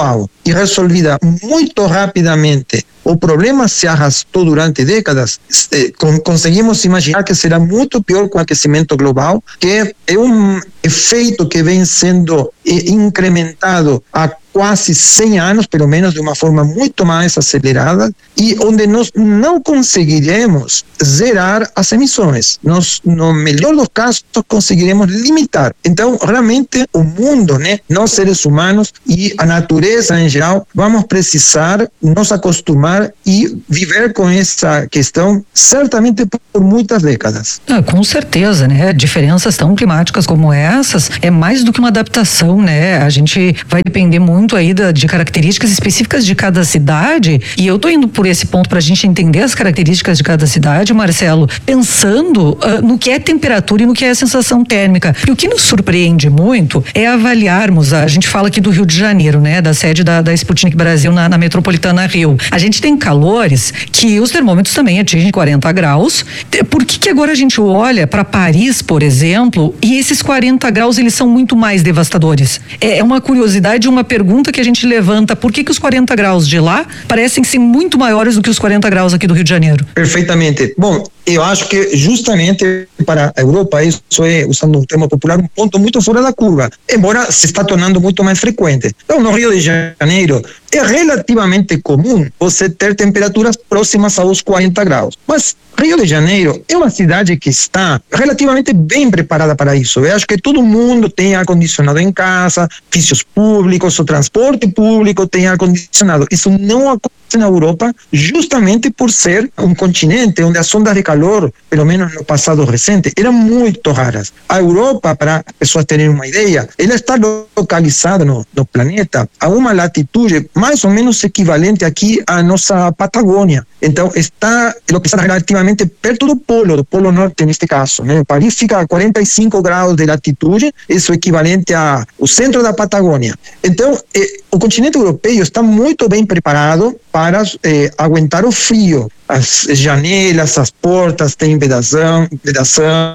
e resolvida muito rapidamente, o problema se arrastou durante décadas, conseguimos imaginar que será muito pior com o aquecimento global, que é um efeito que vem sendo incrementado há quase cem anos, pelo menos de uma forma muito mais acelerada, e onde nós não conseguiremos zerar as emissões. Nós, no melhor dos casos, conseguiremos limitar. Então, realmente, o mundo, né, nós seres humanos e a natureza em geral, vamos precisar nos acostumar e viver com essa questão, certamente por muitas décadas. Ah, com certeza, né? Diferenças tão climáticas como essas é mais do que uma adaptação, né? A gente vai depender muito aí da, de características específicas de cada cidade, e eu tô indo por esse ponto pra gente entender as características de cada cidade, Marcelo, pensando uh, no que é temperatura e no que é sensação térmica. E o que nos surpreende muito é avaliarmos, a gente fala aqui do Rio de Janeiro, né? Da sede da, da Sputnik Brasil na, na metropolitana Rio. A gente tem calores que os termômetros também atingem quarenta graus. Por que que agora a gente olha para Paris, por exemplo, e esses quarenta graus eles são muito mais devastadores? É, é uma curiosidade, uma pergunta que a gente levanta, por que que os quarenta graus de lá parecem ser muito maiores do que os quarenta graus aqui do Rio de Janeiro? Perfeitamente. Bom, eu acho que justamente para a Europa isso é, usando um termo popular, um ponto muito fora da curva, embora se está tornando muito mais frequente. Então, no Rio de Janeiro, é relativamente comum você ter temperaturas próximas aos quarenta graus, mas Rio de Janeiro é uma cidade que está relativamente bem preparada para isso. Eu acho que todo mundo tem ar-condicionado em casa, edifícios públicos, o transporte público tem ar-condicionado. Isso não acontece na Europa, justamente por ser um continente onde as ondas de calor, pelo menos no passado recente, eram muito raras. A Europa, para as pessoas terem uma ideia, ela está localizada no, no planeta a uma latitude mais ou menos equivalente aqui à nossa Patagônia. Então, está localizada relativamente perto do polo, do polo norte neste caso, né? Paris fica a quarenta e cinco graus de latitude, isso é equivalente ao centro da Patagônia. Então, eh, o continente europeu está muito bem preparado para eh, aguentar o frio. As janelas, as portas têm vedação, vedação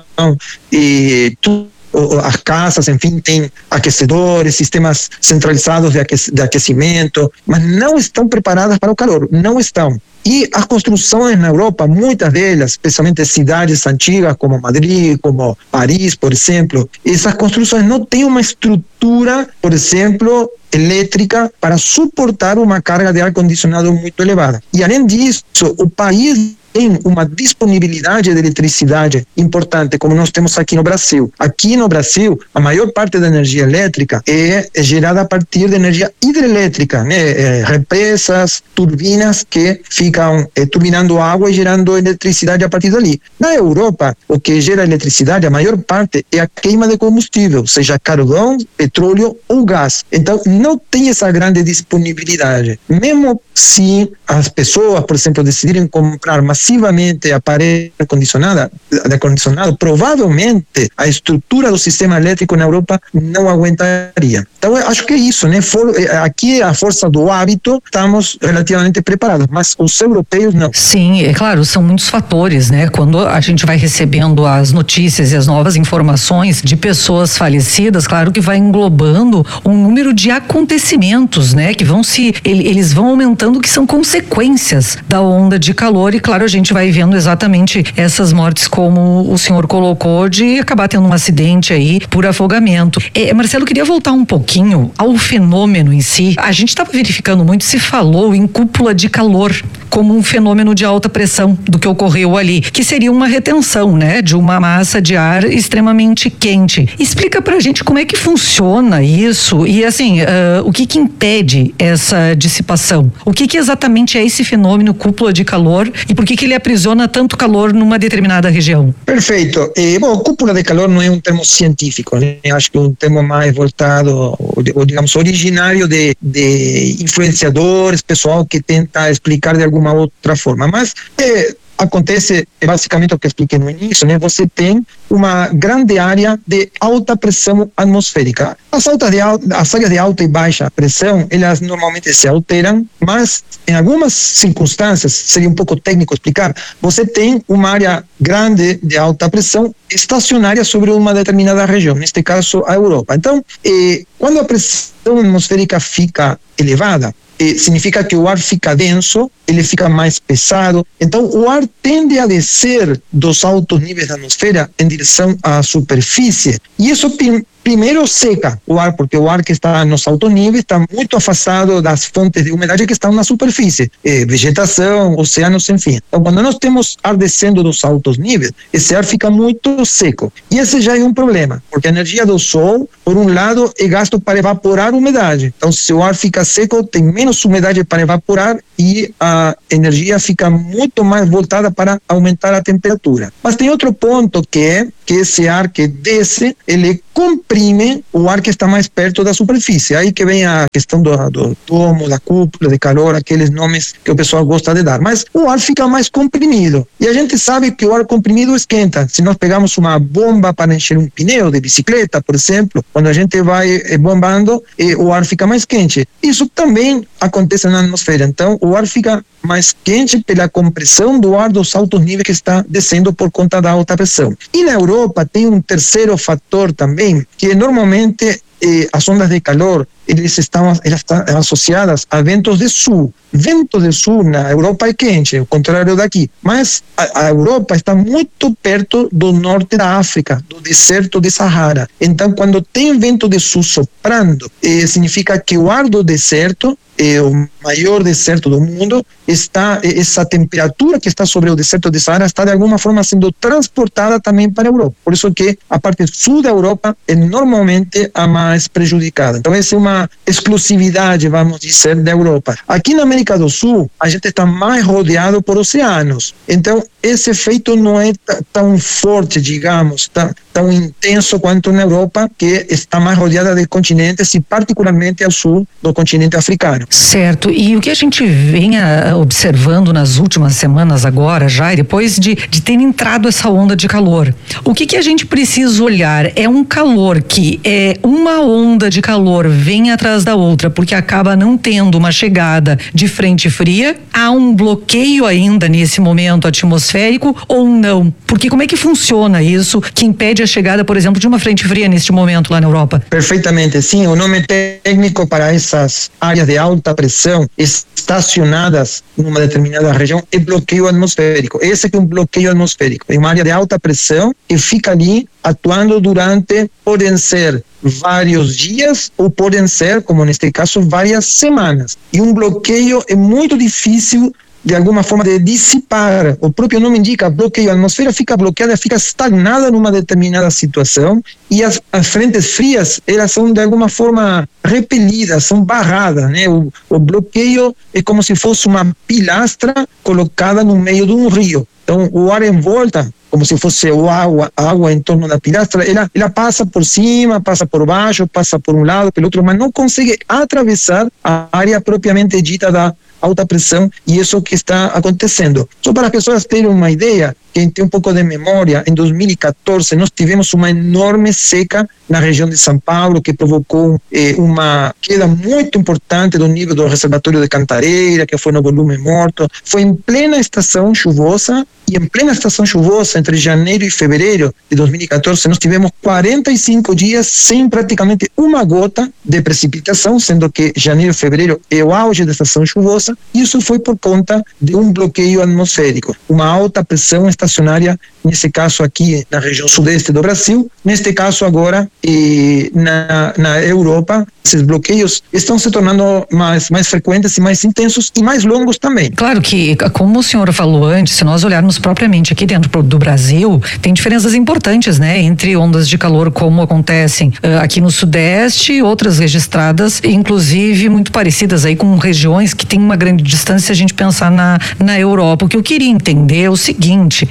e tudo. As casas, enfim, têm aquecedores, sistemas centralizados de, aquec de aquecimento, mas não estão preparadas para o calor, não estão. E as construções na Europa, muitas delas, especialmente cidades antigas como Madrid, como Paris, por exemplo, essas construções não têm uma estrutura, por exemplo, elétrica para suportar uma carga de ar-condicionado muito elevada. E além disso, o país tem uma disponibilidade de eletricidade importante, como nós temos aqui no Brasil. Aqui no Brasil, a maior parte da energia elétrica é gerada a partir de energia hidrelétrica, né? É, represas, turbinas que ficam é, turbinando água e gerando eletricidade a partir dali. Na Europa, o que gera eletricidade, a maior parte, é a queima de combustível, seja carvão, petróleo ou gás. Então, não tem essa grande disponibilidade. Mesmo se as pessoas, por exemplo, decidirem comprar massivamente aparelho ar-condicionado, ar-condicionado, provavelmente a estrutura do sistema elétrico na Europa não aguentaria. Então, eu acho que é isso, né? For, aqui a força do hábito, estamos relativamente preparados, mas os europeus não. Sim, é claro, são muitos fatores, né? Quando a gente vai recebendo as notícias e as novas informações de pessoas falecidas, claro que vai englobando um número de acontecimentos, né? Que vão se, eles vão aumentando, que são consequências da onda de calor, e claro, a gente vai vendo exatamente essas mortes, como o senhor colocou, de acabar tendo um acidente aí por afogamento. É, Marcelo, queria voltar um pouquinho ao fenômeno em si. A gente estava verificando muito, se falou em cúpula de calor como um fenômeno de alta pressão do que ocorreu ali, que seria uma retenção, né, de uma massa de ar extremamente quente. Explica pra gente como é que funciona isso e, assim, uh, o que que impede essa dissipação? O que que exatamente é esse fenômeno cúpula de calor e por que que ele aprisiona tanto calor numa determinada região? Perfeito. Eh, bom, cúpula de calor não é um termo científico, né? Acho que é um termo mais voltado, ou, ou digamos, originário de, de influenciadores, pessoal que tenta explicar de alguma outra forma, mas é, acontece basicamente o que eu expliquei no início, né? Você tem uma grande área de alta pressão atmosférica. As, altas de al- as áreas de alta e baixa pressão, elas normalmente se alteram, mas em algumas circunstâncias, seria um pouco técnico explicar, você tem uma área grande de alta pressão estacionária sobre uma determinada região, neste caso a Europa. Então, eh, quando a pressão atmosférica fica elevada, eh, significa que o ar fica denso, ele fica mais pesado, então o ar tende a descer dos altos níveis da atmosfera em direção à superfície, e isso prim- primeiro seca o ar, porque o ar que está nos altos níveis está muito afastado das fontes de umidade que estão na superfície, eh, vegetação, oceanos, enfim. Então, quando nós temos ar descendo dos altos níveis, esse ar fica muito seco. E esse já é um problema, porque a energia do sol, por um lado, é gasto para evaporar umidade. Então, se o ar fica seco, tem menos umidade para evaporar e a energia fica muito mais voltada para aumentar a temperatura. Mas tem outro ponto que é que esse ar que desce, ele comprime o ar que está mais perto da superfície. Aí que vem a questão do, do domo, da cúpula, de calor, aqueles nomes que o pessoal gosta de dar. Mas o ar fica mais comprimido. E a gente sabe que o ar comprimido esquenta. Se nós pegarmos uma bomba para encher um pneu de bicicleta, por exemplo, quando a gente vai eh, bombando, eh, o ar fica mais quente. Isso também acontece na atmosfera. Então, o ar fica mais quente pela compressão do ar dos altos níveis que está descendo por conta da alta pressão. E na Europa tem um terceiro fator também, que normalmente eh, as ondas de calor, eles estão, elas estão associadas a ventos de sul. Vento de sul na Europa é quente, ao contrário daqui. Mas a, a Europa está muito perto do norte da África, do deserto de Sahara. Então, quando tem vento de sul soprando, eh, significa que o ar do deserto, é o maior deserto do mundo, está, essa temperatura que está sobre o deserto de Sahara está de alguma forma sendo transportada também para a Europa. Por isso que a parte sul da Europa é normalmente a mais prejudicada. Então essa é uma exclusividade, vamos dizer, da Europa. Aqui na América do Sul, a gente está mais rodeado por oceanos. Então esse efeito não é tão forte, digamos, tão, tão intenso quanto na Europa, que está mais rodeada de continentes e particularmente ao sul do continente africano. Certo, e o que a gente vem observando nas últimas semanas agora já, e depois de, de ter entrado essa onda de calor, o que que a gente precisa olhar? É um calor que é uma onda de calor vem atrás da outra, porque acaba não tendo uma chegada de frente fria, há um bloqueio ainda nesse momento atmosférico ou não? Porque como é que funciona isso que impede a chegada, por exemplo, de uma frente fria neste momento lá na Europa? Perfeitamente, sim, o nome técnico para essas áreas de alta pressão estacionadas numa determinada região é bloqueio atmosférico. Esse é um bloqueio atmosférico. É uma área de alta pressão que fica ali atuando durante, podem ser vários dias ou podem ser, como neste caso, várias semanas. E um bloqueio é muito difícil de alguma forma de dissipar. O próprio nome indica bloqueio. A atmosfera fica bloqueada, fica estagnada numa determinada situação e as, as frentes frias, elas são de alguma forma repelidas, são barradas, né? O, o bloqueio é como se fosse uma pilastra colocada no meio de um rio. Então, o ar em volta, como se fosse o água, a água em torno da pilastra, ela, ela passa por cima, passa por baixo, passa por um lado, pelo outro, mas não consegue atravessar a área propriamente dita da alta pressão, e isso que está acontecendo. Só para as pessoas terem uma ideia, quem tem um pouco de memória, em dois mil e quatorze nós tivemos uma enorme seca na região de São Paulo, que provocou eh, uma queda muito importante do nível do reservatório de Cantareira, que foi no volume morto. Foi em plena estação chuvosa, e em plena estação chuvosa, entre janeiro e fevereiro de dois mil e quatorze, nós tivemos quarenta e cinco dias sem praticamente uma gota de precipitação, sendo que janeiro e fevereiro é o auge da estação chuvosa. Isso foi por conta de um bloqueio atmosférico, uma alta pressão estacionária, nesse caso aqui na região sudeste do Brasil, neste caso agora e na, na Europa. Esses bloqueios estão se tornando mais, mais frequentes e mais intensos e mais longos também. Claro que, como o senhor falou antes, se nós olharmos propriamente aqui dentro do Brasil, tem diferenças importantes, né? Entre ondas de calor como acontecem uh, aqui no Sudeste, outras registradas, inclusive muito parecidas aí com regiões que têm uma grande distância, se a gente pensar na, na Europa. O que eu queria entender é o seguinte,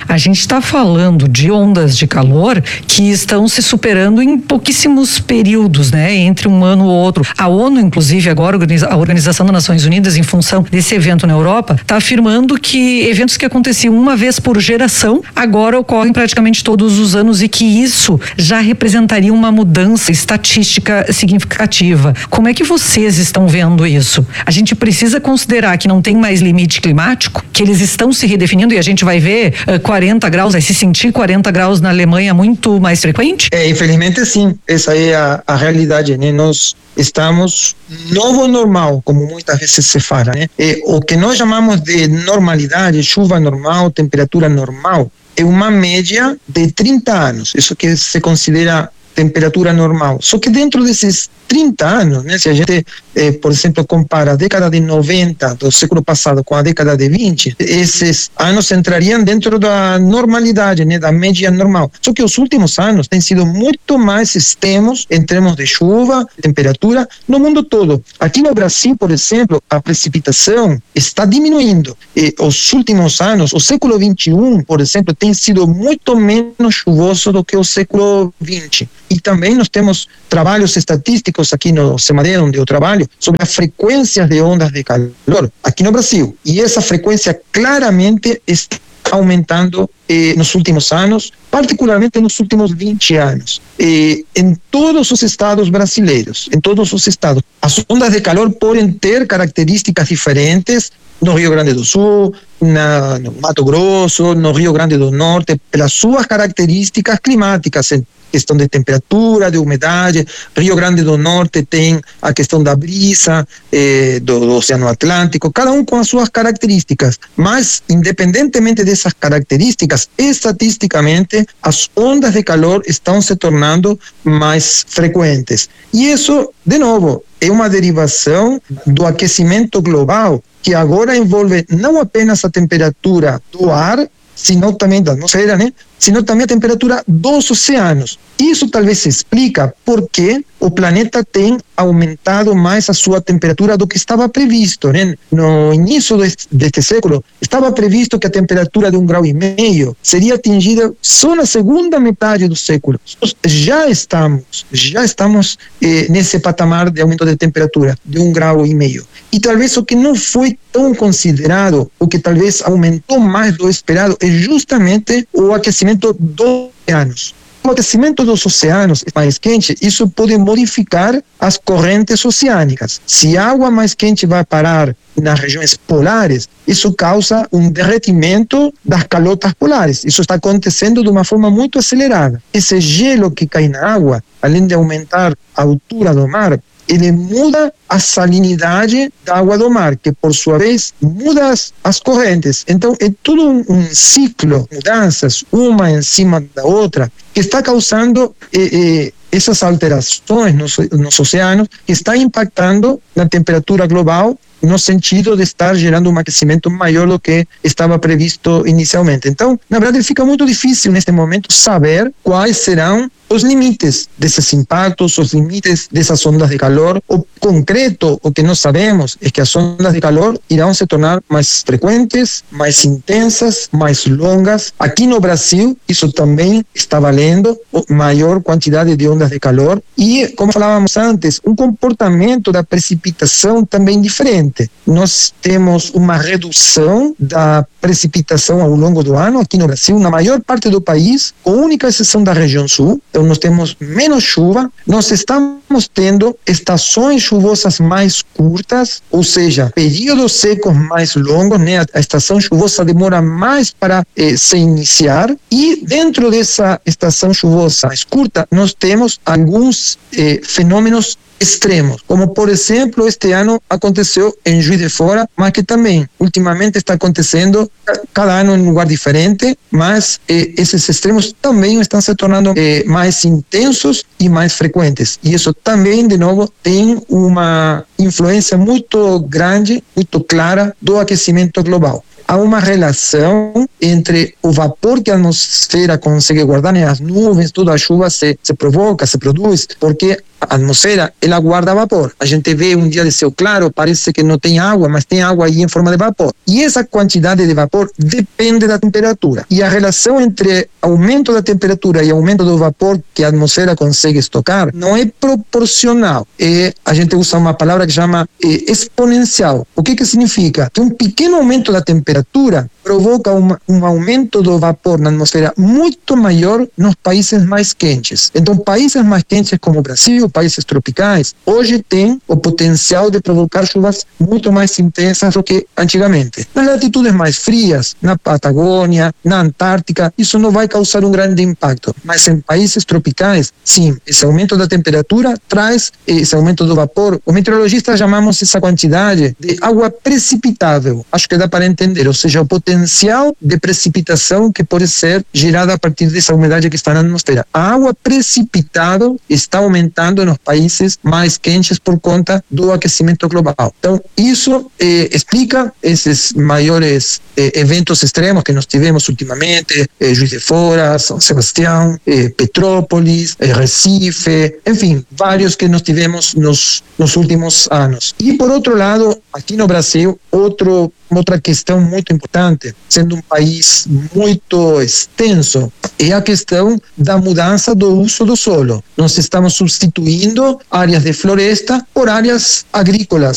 A gente está falando de ondas de calor que estão se superando em pouquíssimos períodos, né? Entre um ano ou outro. A ONU, inclusive, agora a Organização das Nações Unidas, em função desse evento na Europa, está afirmando que eventos que aconteciam uma vez por geração, agora ocorrem praticamente todos os anos e que isso já representaria uma mudança estatística significativa. Como é que vocês estão vendo isso? A gente precisa considerar que não tem mais limite climático, que eles estão se redefinindo e a gente vai ver uh, quarenta graus, vai se sentir quarenta graus na Alemanha muito mais frequente? É, infelizmente sim, essa é a, a realidade, né? Nós estamos novo normal, como muitas vezes se fala, né? É, o que nós chamamos de normalidade, chuva normal, temperatura normal, é uma média de trinta anos, isso que se considera temperatura normal. Só que dentro desses trinta anos, né, se a gente, eh, por exemplo, compara a década de noventa do século passado com a década de vinte, esses anos entrariam dentro da normalidade, né, da média normal. Só que os últimos anos têm sido muito mais extremos em termos de chuva, temperatura, no mundo todo. Aqui no Brasil, por exemplo, a precipitação está diminuindo. E os últimos anos, o século vinte e um, por exemplo, tem sido muito menos chuvoso do que o século vinte. E também nós temos trabalhos estatísticos aqui no CEMADER, onde eu trabalho, sobre a frequência de ondas de calor aqui no Brasil. E essa frequência claramente está aumentando eh, nos últimos anos, particularmente nos últimos vinte anos. Eh, em todos os estados brasileiros, em todos os estados, as ondas de calor podem ter características diferentes no Rio Grande do Sul, na, no Mato Grosso, no Rio Grande do Norte, pelas suas características climáticas, em questão de temperatura, de umidade. Rio Grande do Norte tem a questão da brisa, eh, do, do Oceano Atlântico, cada um com as suas características. Mas, independentemente dessas características, estatisticamente, as ondas de calor estão se tornando mais frequentes. E isso, de novo, é uma derivação do aquecimento global, que agora envolve não apenas a temperatura do ar, sino também da atmosfera, né? Sino também a temperatura dos oceanos. Isso talvez se explica porque o planeta tem aumentado mais a sua temperatura do que estava previsto, né? No início deste, deste século, estava previsto que a temperatura de um grau e meio seria atingida só na segunda metade do século. Já estamos, já estamos eh, nesse patamar de aumento de temperatura de um grau e meio. E talvez o que não foi tão considerado, o que talvez aumentou mais do esperado, é justamente o aquecimento dos oceanos. O aquecimento dos oceanos é mais quente, isso pode modificar as correntes oceânicas. Se a água mais quente vai parar nas regiões polares, isso causa um derretimento das calotas polares. Isso está acontecendo de uma forma muito acelerada. Esse gelo que cai na água, além de aumentar a altura do mar, ele muda a salinidade da água do mar, que por sua vez muda as, as correntes. Então é todo um, um ciclo de mudanças, uma em cima da outra, que está causando eh, eh, essas alterações nos, nos oceanos, que está impactando na temperatura global, no sentido de estar gerando um aquecimento maior do que estava previsto inicialmente. Então, na verdade, fica muito difícil neste momento saber quais serão os limites desses impactos, os limites dessas ondas de calor. O concreto, o que nós sabemos é que as ondas de calor irão se tornar mais frequentes, mais intensas, mais longas. Aqui no Brasil, isso também está valendo, maior quantidade de ondas de calor. E, como falávamos antes, um comportamento da precipitação também diferente. Nós temos uma redução da precipitação ao longo do ano aqui no Brasil, na maior parte do país, com única exceção da região sul. Então nós temos menos chuva, nós estamos tendo estações chuvosas mais curtas, ou seja, períodos secos mais longos, né? A estação chuvosa demora mais para eh, se iniciar, e dentro dessa estação chuvosa mais curta, nós temos alguns eh, fenômenos extremos, como por exemplo este ano aconteceu em Juiz de Fora, mas que também ultimamente está acontecendo cada ano em um lugar diferente, mas eh, esses extremos também estão se tornando eh, mais intensos e mais frequentes, e isso também de novo tem uma influência muito grande, muito clara do aquecimento global. há uma relação entre o vapor que a atmosfera consegue guardar, né? As nuvens, toda a chuva se, se provoca, se produz, porque a atmosfera, ela guarda vapor. A gente vê um dia de céu claro, parece que não tem água, mas tem água aí em forma de vapor. E essa quantidade de vapor depende da temperatura. E a relação entre aumento da temperatura e aumento do vapor que a atmosfera consegue estocar não é proporcional. É, a gente usa uma palavra que chama é, exponencial. O que que significa? Que um pequeno aumento da temperatura provoca um, um aumento do vapor na atmosfera muito maior nos países mais quentes. Então, países mais quentes como o Brasil, países tropicais, hoje têm o potencial de provocar chuvas muito mais intensas do que antigamente. Nas latitudes mais frias, na Patagônia, na Antártica, isso não vai causar um grande impacto. Mas em países tropicais, sim, esse aumento da temperatura traz esse aumento do vapor. Os meteorologistas chamamos essa quantidade de água precipitável. Acho que dá para entender, ou seja, o potencial de precipitação que pode ser gerada a partir dessa umidade que está na atmosfera. A água precipitável está aumentando nos países mais quentes por conta do aquecimento global. Então, isso eh, explica esses maiores eh, eventos extremos que nós tivemos ultimamente, eh, Juiz de Fora, São Sebastião, eh, Petrópolis, eh, Recife, enfim, vários que nós tivemos nos, nos últimos anos. E, por outro lado, aqui no Brasil, outro outra questão muito importante, sendo um país muito extenso, é a questão da mudança do uso do solo. Nós estamos substituindo áreas de floresta por áreas agrícolas.